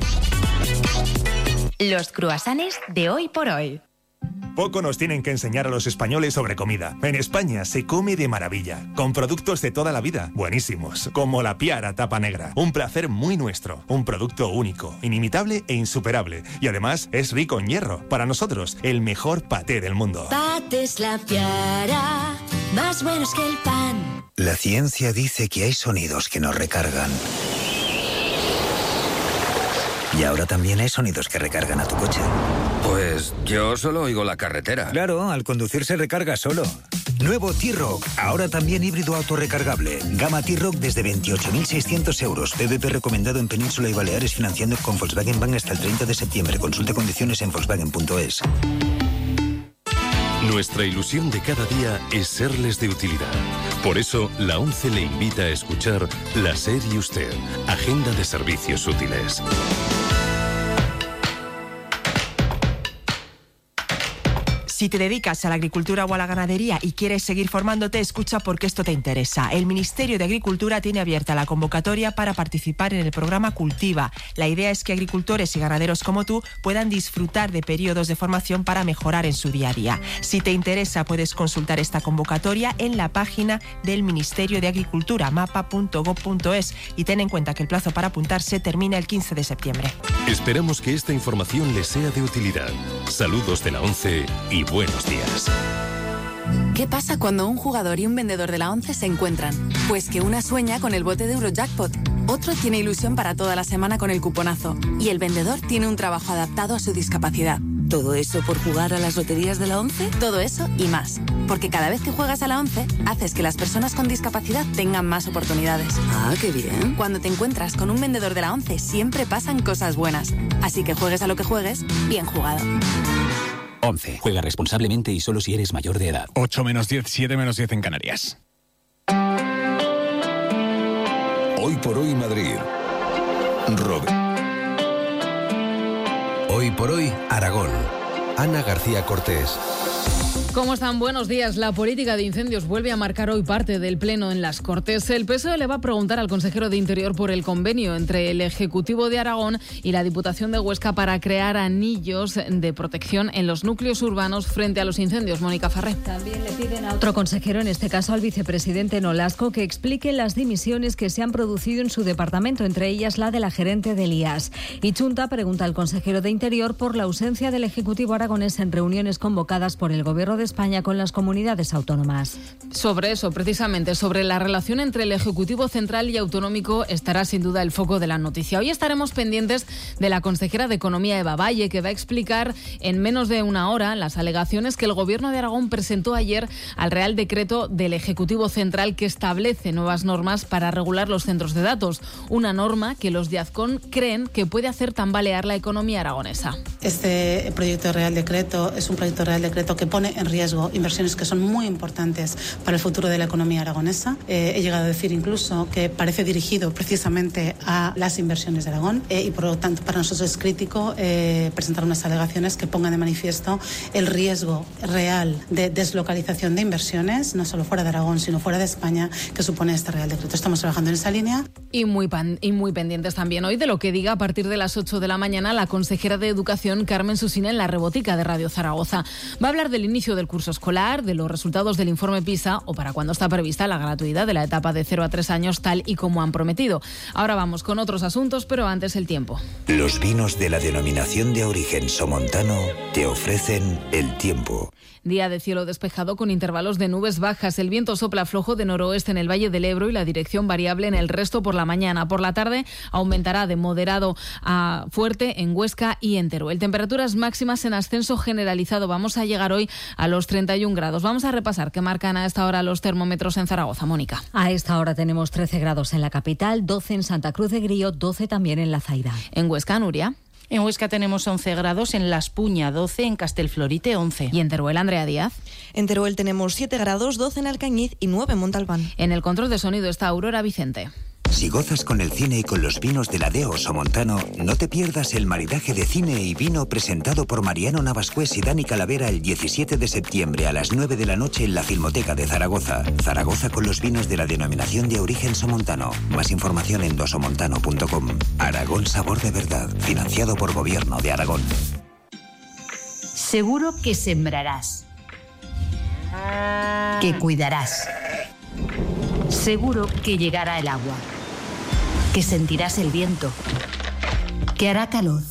S26: Los croissants de Hoy por Hoy.
S11: Poco nos tienen que enseñar a los españoles sobre comida. En España se come de maravilla, con productos de toda la vida, buenísimos, como la Piara Tapa Negra. Un placer muy nuestro, un producto único, inimitable e insuperable. Y además es rico en hierro. Para nosotros, el mejor paté del mundo.
S12: Patés La Piara, más buenos que el pan.
S13: La ciencia dice que hay sonidos que nos recargan. Y ahora también hay sonidos que recargan a tu coche.
S18: Pues yo solo oigo la carretera.
S13: Claro, al conducir se recarga solo. Nuevo T-Roc, ahora también híbrido autorrecargable. Gama T-Roc desde veintiocho mil seiscientos euros. P V P recomendado en Península y Baleares, financiando con Volkswagen Bank hasta el treinta de septiembre. Consulte condiciones en Volkswagen punto es.
S19: Nuestra ilusión de cada día es serles de utilidad. Por eso, la ONCE le invita a escuchar La SER y Usted, Agenda de Servicios Útiles.
S21: Si te dedicas a la agricultura o a la ganadería y quieres seguir formándote, escucha porque esto te interesa. El Ministerio de Agricultura tiene abierta la convocatoria para participar en el programa Cultiva. La idea es que agricultores y ganaderos como tú puedan disfrutar de periodos de formación para mejorar en su día a día. Si te interesa, puedes consultar esta convocatoria en la página del Ministerio de Agricultura, mapa punto gob punto es, y ten en cuenta que el plazo para apuntarse termina el quince de septiembre.
S19: Esperamos que esta información les sea de utilidad. Saludos de la ONCE y buenos días.
S29: ¿Qué pasa cuando un jugador y un vendedor de la ONCE se encuentran? Pues que una sueña con el bote de Eurojackpot,
S6: Otro tiene ilusión para toda la semana con el cuponazo. Y el vendedor tiene un trabajo adaptado a su discapacidad. ¿Todo eso por jugar a las loterías de la ONCE? Todo eso y más. Porque cada vez que juegas a la ONCE, haces que las personas con discapacidad tengan más oportunidades. Ah, qué bien. Cuando te encuentras con un vendedor de la ONCE, siempre pasan cosas buenas. Así que juegues a lo que juegues, bien jugado.
S10: ONCE. Juega responsablemente y solo si eres mayor de edad.
S2: ocho menos diez, siete menos diez en Canarias.
S14: Hoy por hoy Madrid. Robert. Hoy por hoy Aragón. Ana García Cortés.
S15: ¿Cómo están? Buenos días. La política de incendios vuelve a marcar hoy parte del pleno en las Cortes. El P S O E le va a preguntar al consejero de Interior por el convenio entre el Ejecutivo de Aragón y la Diputación de Huesca para crear anillos de protección en los núcleos urbanos frente a los incendios. Mónica Farré.
S16: También le piden a otro consejero, en este caso al vicepresidente Nolasco, que explique las dimisiones que se han producido en su departamento, entre ellas la de la gerente del I A S. Y Chunta pregunta al consejero de Interior por la ausencia del Ejecutivo aragonés en reuniones convocadas por el Gobierno de España con las comunidades autónomas.
S15: Sobre eso, precisamente, sobre la relación entre el Ejecutivo Central y Autonómico, estará sin duda el foco de la noticia. Hoy estaremos pendientes de la consejera de Economía, Eva Valle, que va a explicar en menos de una hora las alegaciones que el Gobierno de Aragón presentó ayer al Real Decreto del Ejecutivo Central que establece nuevas normas para regular los centros de datos. Una norma que los de Azcón creen que puede hacer tambalear la economía aragonesa.
S17: Este proyecto de Real Decreto es un proyecto de Real Decreto que pone en riesgo inversiones que son muy importantes para el futuro de la economía aragonesa. Eh, he llegado a decir incluso que parece dirigido precisamente a las inversiones de Aragón eh, y por lo tanto para nosotros es crítico eh, presentar unas alegaciones que pongan de manifiesto el riesgo real de deslocalización de inversiones, no solo fuera de Aragón sino fuera de España, que supone este Real Decreto. Estamos trabajando en esa línea.
S15: Y muy, pan, y muy pendientes también hoy de lo que diga a partir de las ocho de la mañana la consejera de Educación, Carmen Susina, en la Rebotica de Radio Zaragoza. Va a hablar del inicio del curso escolar, de los resultados del informe PISA o para cuándo está prevista la gratuidad de la etapa de cero a tres años, tal y como han prometido. Ahora vamos con otros asuntos, pero antes el tiempo.
S13: Los vinos de la denominación de origen Somontano te ofrecen el tiempo.
S15: Día de cielo despejado con intervalos de nubes bajas. El viento sopla flojo de noroeste en el Valle del Ebro y la dirección variable en el resto por la mañana. Por la tarde aumentará de moderado a fuerte en Huesca y en Teruel. Temperaturas máximas en ascenso generalizado. Vamos a llegar hoy a los treinta y un grados. Vamos a repasar qué marcan a esta hora los termómetros en Zaragoza. Mónica.
S16: A esta hora tenemos trece grados en la capital, doce en Santa Cruz de Grío, doce también en La Zaida.
S15: En Huesca, Nuria.
S20: En Huesca tenemos once grados, en La Espuña doce, en Castelflorite once.
S15: ¿Y en Teruel, Andrea Díaz?
S24: En Teruel tenemos siete grados, doce en Alcañiz y nueve en Montalbán.
S15: En el control de sonido está Aurora Vicente.
S13: Si gozas con el cine y con los vinos de la Deo Somontano, no te pierdas el maridaje de cine y vino presentado por Mariano Navascués y Dani Calavera el diecisiete de septiembre a las nueve de la noche en la Filmoteca de Zaragoza. Zaragoza con los vinos de la denominación de origen Somontano. Más información en dosomontano punto com. Aragón Sabor de Verdad, financiado por Gobierno de Aragón.
S28: Seguro que sembrarás, que cuidarás. Seguro que llegará el agua, que sentirás el viento, que hará calor.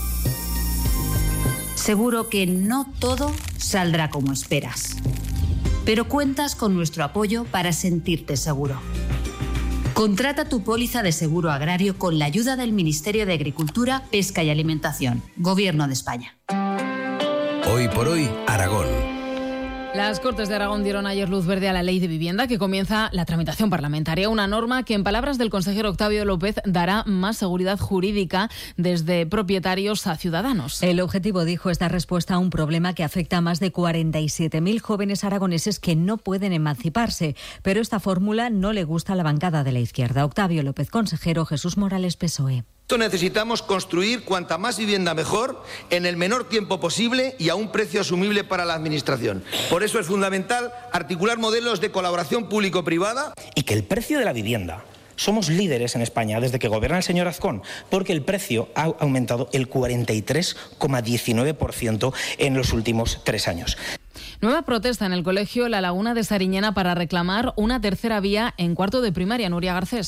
S28: Seguro que no todo saldrá como esperas, pero cuentas con nuestro apoyo para sentirte seguro. Contrata tu póliza de seguro agrario con la ayuda del Ministerio de Agricultura, Pesca y Alimentación, Gobierno de España.
S14: Hoy por hoy, Aragón.
S15: Las Cortes de Aragón dieron ayer luz verde a la Ley de Vivienda, que comienza la tramitación parlamentaria. Una norma que, en palabras del consejero Octavio López, dará más seguridad jurídica desde propietarios a ciudadanos.
S16: El objetivo, dijo, es dar respuesta a un problema que afecta a más de cuarenta y siete mil jóvenes aragoneses que no pueden emanciparse. Pero esta fórmula no le gusta a la bancada de la izquierda. Octavio López, consejero. Jesús Morales, P S O E.
S30: Necesitamos construir cuanta más vivienda mejor, en el menor tiempo posible y a un precio asumible para la Administración. Por eso es fundamental articular modelos de colaboración público-privada.
S31: Y que el precio de la vivienda, somos líderes en España desde que gobierna el señor Azcón, porque el precio ha aumentado el cuarenta y tres coma diecinueve por ciento en los últimos tres años.
S15: Nueva protesta en el colegio La Laguna de Sariñena para reclamar una tercera vía en cuarto de primaria. Nuria Garcés.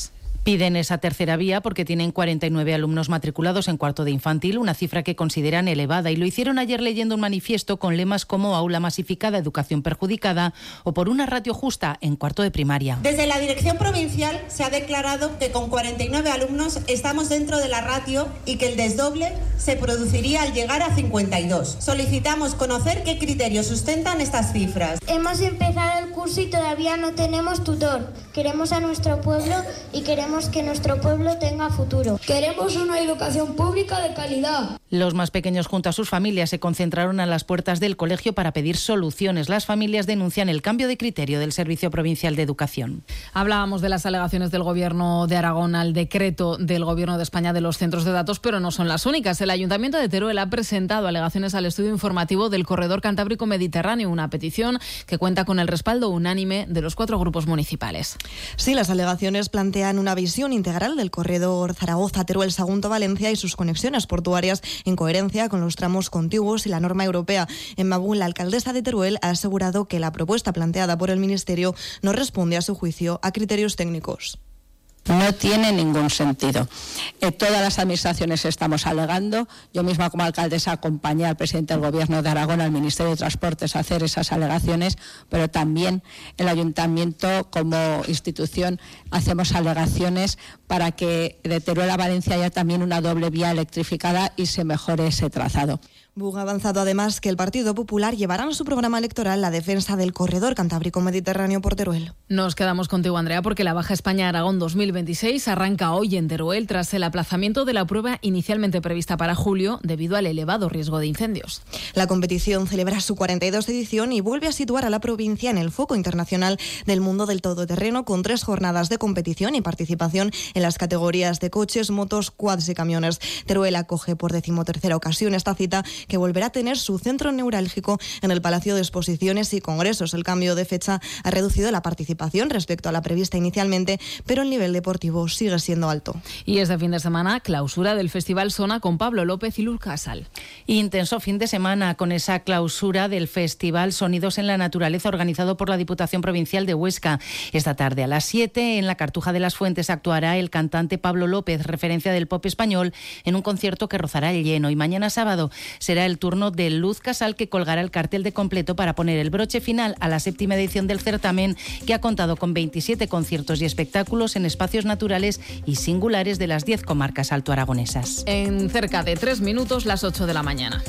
S20: Piden esa tercera vía porque tienen cuarenta y nueve alumnos matriculados en cuarto de infantil, una cifra que consideran elevada, y lo hicieron ayer leyendo un manifiesto con lemas como aula masificada, educación perjudicada o por una ratio justa en cuarto de primaria.
S1: Desde la dirección provincial se ha declarado que con cuarenta y nueve alumnos estamos dentro de la ratio y que el desdoble se produciría al llegar a cincuenta y dos. Solicitamos conocer qué criterios sustentan estas cifras.
S3: Hemos empezado el curso y todavía no tenemos tutor. Queremos a nuestro pueblo y queremos que nuestro pueblo tenga futuro. Queremos una educación pública de calidad.
S20: Los más pequeños junto a sus familias se concentraron a las puertas del colegio para pedir soluciones. Las familias denuncian el cambio de criterio del Servicio Provincial de Educación.
S15: Hablábamos de las alegaciones del Gobierno de Aragón al decreto del Gobierno de España de los centros de datos, pero no son las únicas. El Ayuntamiento de Teruel ha presentado alegaciones al estudio informativo del Corredor Cantábrico Mediterráneo, una petición que cuenta con el respaldo unánime de los cuatro grupos municipales.
S24: Sí, las alegaciones plantean una visión integral del corredor Zaragoza-Teruel-Sagunto-Valencia y sus conexiones portuarias en coherencia con los tramos contiguos y la norma europea. En Mabún, la alcaldesa de Teruel ha asegurado que la propuesta planteada por el Ministerio no responde, a su juicio, a criterios técnicos.
S4: No tiene ningún sentido. Eh, todas las administraciones estamos alegando. Yo misma como alcaldesa acompañé al presidente del Gobierno de Aragón, al Ministerio de Transportes, a hacer esas alegaciones, pero también el Ayuntamiento como institución hacemos alegaciones para que de Teruel a Valencia haya también una doble vía electrificada y se mejore ese trazado.
S24: Bug ha avanzado además que el Partido Popular llevará en su programa electoral la defensa del corredor Cantábrico Mediterráneo por Teruel.
S15: Nos quedamos contigo, Andrea, porque la Baja España Aragón dos mil veintiséis arranca hoy en Teruel tras el aplazamiento de la prueba inicialmente prevista para julio debido al elevado riesgo de incendios.
S24: La competición celebra su cuarenta y dos edición y vuelve a situar a la provincia en el foco internacional del mundo del todoterreno, con tres jornadas de competición y participación en las categorías de coches, motos, quads y camiones. Teruel acoge por decimotercera ocasión esta cita, que volverá a tener su centro neurálgico en el Palacio de Exposiciones y Congresos. El cambio de fecha ha reducido la participación respecto a la prevista inicialmente, pero el nivel deportivo sigue siendo alto.
S15: Y este fin de semana, clausura del Festival Sona con Pablo López y Luz Casal.
S20: Intenso fin de semana con esa clausura del Festival Sonidos en la Naturaleza, organizado por la Diputación Provincial de Huesca. Esta tarde a las siete en la Cartuja de las Fuentes actuará el cantante Pablo López, referencia del pop español, en un concierto que rozará el lleno. Y mañana sábado será el turno de Luz Casal, que colgará el cartel de completo para poner el broche final a la séptima edición del certamen, que ha contado con veintisiete conciertos y espectáculos en espacios naturales y singulares de las diez comarcas altoaragonesas.
S15: En cerca de tres minutos, las ocho de la mañana.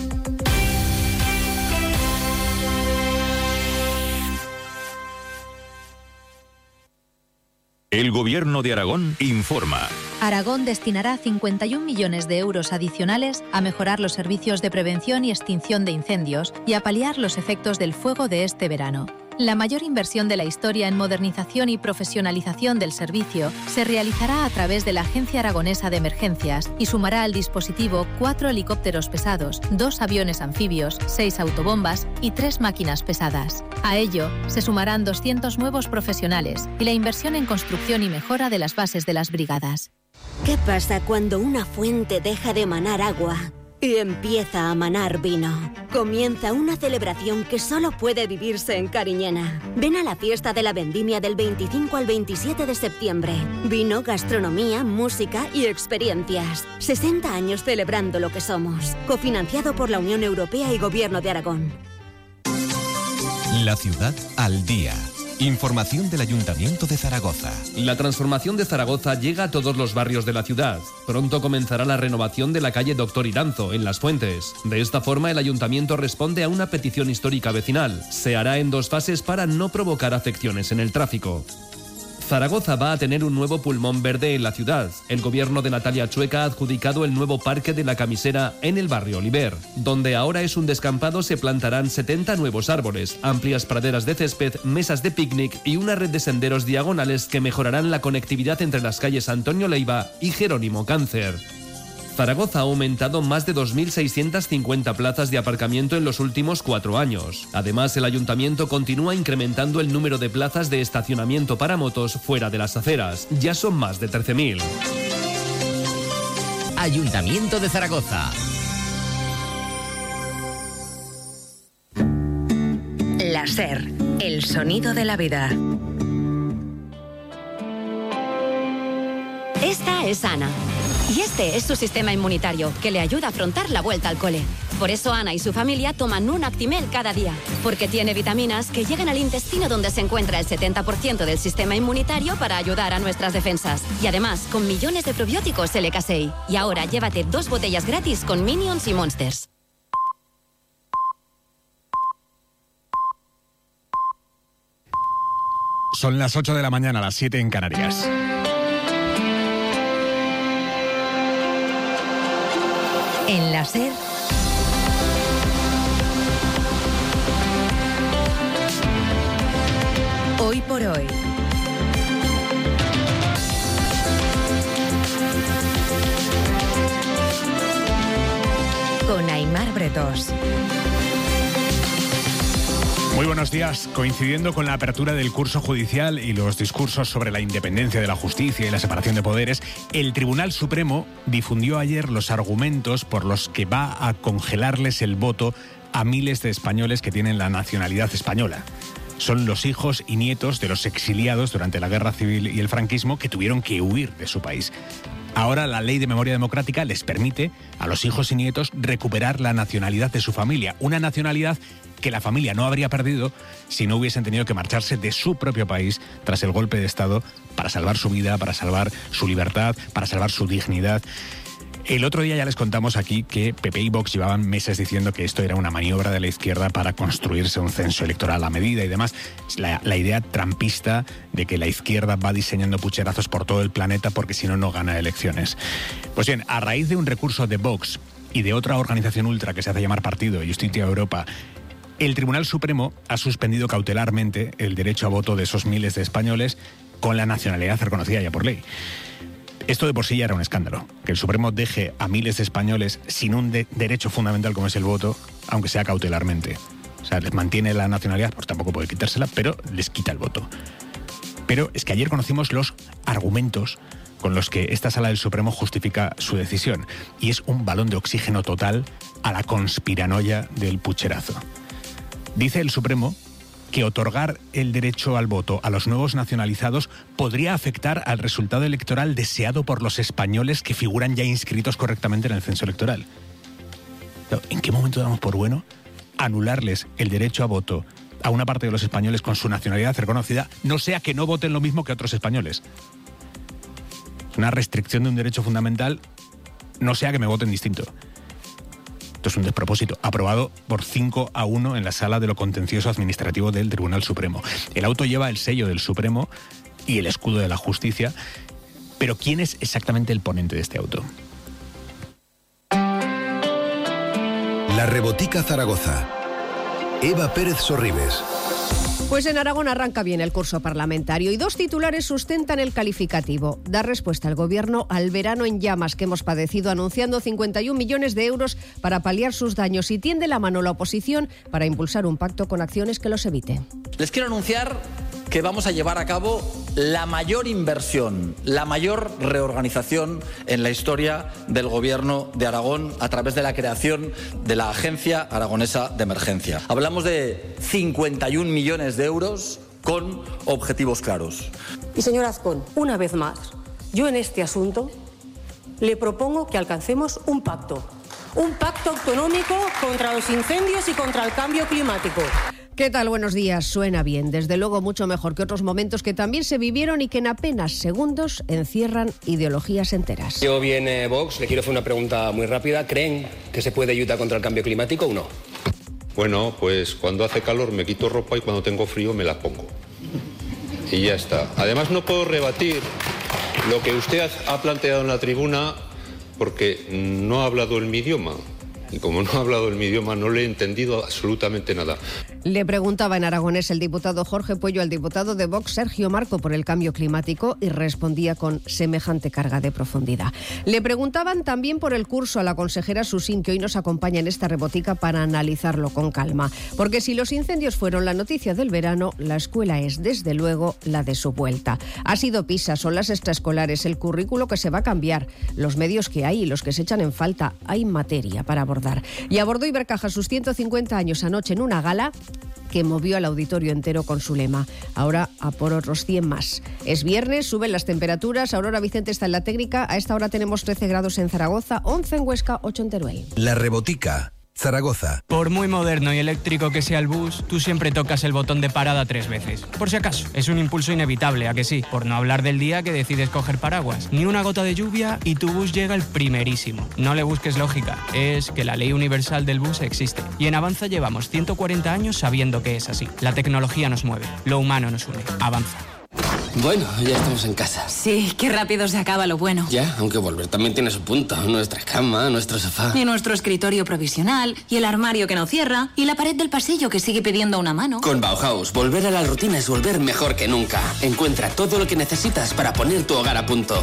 S5: El Gobierno de Aragón informa.
S7: Aragón destinará cincuenta y un millones de euros adicionales a mejorar los servicios de prevención y extinción de incendios y a paliar los efectos del fuego de este verano. La mayor inversión de la historia en modernización y profesionalización del servicio se realizará a través de la Agencia Aragonesa de Emergencias y sumará al dispositivo cuatro helicópteros pesados, dos aviones anfibios, seis autobombas y tres máquinas pesadas. A ello se sumarán doscientos nuevos profesionales y la inversión en construcción y mejora de las bases de las brigadas.
S8: ¿Qué pasa cuando una fuente deja de manar agua y empieza a manar vino? Comienza una celebración que solo puede vivirse en Cariñena. Ven a la fiesta de la vendimia del veinticinco al veintisiete de septiembre. Vino, gastronomía, música y experiencias. sesenta años celebrando lo que somos. Cofinanciado por la Unión Europea y Gobierno de Aragón.
S14: La ciudad al día. Información del Ayuntamiento de Zaragoza.
S9: La transformación de Zaragoza llega a todos los barrios de la ciudad. Pronto comenzará la renovación de la calle Doctor Iranzo, en Las Fuentes. De esta forma, el Ayuntamiento responde a una petición histórica vecinal. Se hará en dos fases para no provocar afecciones en el tráfico. Zaragoza va a tener un nuevo pulmón verde en la ciudad. El gobierno de Natalia Chueca ha adjudicado el nuevo Parque de la Camisera en el barrio Oliver. Donde ahora es un descampado, se plantarán setenta nuevos árboles, amplias praderas de césped, mesas de picnic y una red de senderos diagonales que mejorarán la conectividad entre las calles Antonio Leiva y Jerónimo Cáncer. Zaragoza ha aumentado más de dos mil seiscientas cincuenta plazas de aparcamiento en los últimos cuatro años. Además, el Ayuntamiento continúa incrementando el número de plazas de estacionamiento para motos fuera de las aceras. Ya son más de trece mil.
S22: Ayuntamiento de Zaragoza.
S26: La SER, el sonido de la vida.
S6: Esta es Ana. Y este es su sistema inmunitario, que le ayuda a afrontar la vuelta al cole. Por eso Ana y su familia toman un Actimel cada día, porque tiene vitaminas que llegan al intestino donde se encuentra el setenta por ciento del sistema inmunitario para ayudar a nuestras defensas. Y además, con millones de probióticos L K seis. Y ahora llévate dos botellas gratis con Minions y Monsters.
S2: Son las ocho de la mañana, las siete en Canarias.
S26: En la SER, hoy por hoy. Con Aimar Bretos.
S2: Muy buenos días. Coincidiendo con la apertura del curso judicial y los discursos sobre la independencia de la justicia y la separación de poderes, el Tribunal Supremo difundió ayer los argumentos por los que va a congelarles el voto a miles de españoles que tienen la nacionalidad española. Son los hijos y nietos de los exiliados durante la Guerra Civil y el franquismo que tuvieron que huir de su país. Ahora la Ley de Memoria Democrática les permite a los hijos y nietos recuperar la nacionalidad de su familia, una nacionalidad que la familia no habría perdido si no hubiesen tenido que marcharse de su propio país tras el golpe de Estado para salvar su vida, para salvar su libertad, para salvar su dignidad. El otro día ya les contamos aquí que P P y Vox llevaban meses diciendo que esto era una maniobra de la izquierda para construirse un censo electoral a medida y demás. La, la idea trampista de que la izquierda va diseñando pucherazos por todo el planeta porque si no, no gana elecciones. Pues bien, a raíz de un recurso de Vox y de otra organización ultra que se hace llamar Partido, Justicia Europa, el Tribunal Supremo ha suspendido cautelarmente el derecho a voto de esos miles de españoles con la nacionalidad reconocida ya por ley. Esto de por sí ya era un escándalo, que el Supremo deje a miles de españoles sin un de- derecho fundamental como es el voto, aunque sea cautelarmente. O sea, les mantiene la nacionalidad, pues tampoco puede quitársela, pero les quita el voto. Pero es que ayer conocimos los argumentos con los que esta Sala del Supremo justifica su decisión, y es un balón de oxígeno total a la conspiranoia del pucherazo. Dice el Supremo que otorgar el derecho al voto a los nuevos nacionalizados podría afectar al resultado electoral deseado por los españoles que figuran ya inscritos correctamente en el censo electoral. ¿En qué momento damos por bueno anularles el derecho a voto a una parte de los españoles con su nacionalidad reconocida, no sea que no voten lo mismo que otros españoles? Es una restricción de un derecho fundamental, no sea que me voten distinto. Esto es un despropósito, aprobado por cinco a uno en la Sala de lo Contencioso Administrativo del Tribunal Supremo. El auto lleva el sello del Supremo y el escudo de la justicia, pero ¿quién es exactamente el ponente de este auto?
S10: La Rebotica Zaragoza. Eva Pérez Sorribes.
S11: Pues en Aragón arranca bien el curso parlamentario y dos titulares sustentan el calificativo. Da respuesta el Gobierno al verano en llamas que hemos padecido, anunciando cincuenta y un millones de euros para paliar sus daños, y tiende la mano la oposición para impulsar un pacto con acciones que los evite.
S12: Les quiero anunciar que vamos a llevar a cabo la mayor inversión, la mayor reorganización en la historia del Gobierno de Aragón a través de la creación de la Agencia Aragonesa de Emergencia. Hablamos de cincuenta y un millones de euros con objetivos claros.
S18: Y señor Azcón, una vez más, yo en este asunto le propongo que alcancemos un pacto. Un pacto autonómico contra los incendios y contra el cambio climático.
S11: ¿Qué tal? Buenos días. Suena bien. Desde luego mucho mejor que otros momentos que también se vivieron y que en apenas segundos encierran ideologías enteras.
S19: Yo viene Vox, le quiero hacer una pregunta muy rápida. ¿Creen que se puede ayudar contra el cambio climático o no?
S21: Bueno, pues cuando hace calor me quito ropa y cuando tengo frío me la pongo. Y ya está. Además no puedo rebatir lo que usted ha planteado en la tribuna porque no ha hablado en mi idioma. Y como no ha hablado en mi idioma, no le he entendido absolutamente nada.
S11: Le preguntaba en aragonés el diputado Jorge Puello al diputado de Vox Sergio Marco por el cambio climático y respondía con semejante carga de profundidad. Le preguntaban también por el curso a la consejera Susín, que hoy nos acompaña en esta rebotica para analizarlo con calma. Porque si los incendios fueron la noticia del verano, la escuela es desde luego la de su vuelta. Ha sido PISA, son las extraescolares, el currículo que se va a cambiar, los medios que hay y los que se echan en falta. Hay materia para abordar. Y abordó Ibercaja sus ciento cincuenta años anoche en una gala que movió al auditorio entero con su lema. Ahora a por otros cien más. Es viernes, suben las temperaturas. Aurora Vicente está en la técnica. A esta hora tenemos trece grados en Zaragoza, once en Huesca, ocho en Teruel.
S10: La Rebotica, Zaragoza.
S1: Por muy moderno y eléctrico que sea el bus, tú siempre tocas el botón de parada tres veces. Por si acaso, es un impulso inevitable, ¿a que sí? Por no hablar del día que decides coger paraguas. Ni una gota de lluvia y tu bus llega el primerísimo. No le busques lógica, es que la ley universal del bus existe. Y en Avanza llevamos ciento cuarenta años sabiendo que es así. La tecnología nos mueve, lo humano nos une. Avanza.
S13: Bueno, ya estamos en casa.
S16: Sí, qué rápido se acaba lo bueno.
S13: Ya, aunque volver también tiene su punto. Nuestra cama, nuestro sofá.
S16: Y nuestro escritorio provisional, y el armario que no cierra, y la pared del pasillo que sigue pidiendo una mano.
S13: Con Bauhaus, volver a la rutina es volver mejor que nunca. Encuentra todo lo que necesitas para poner tu hogar a punto.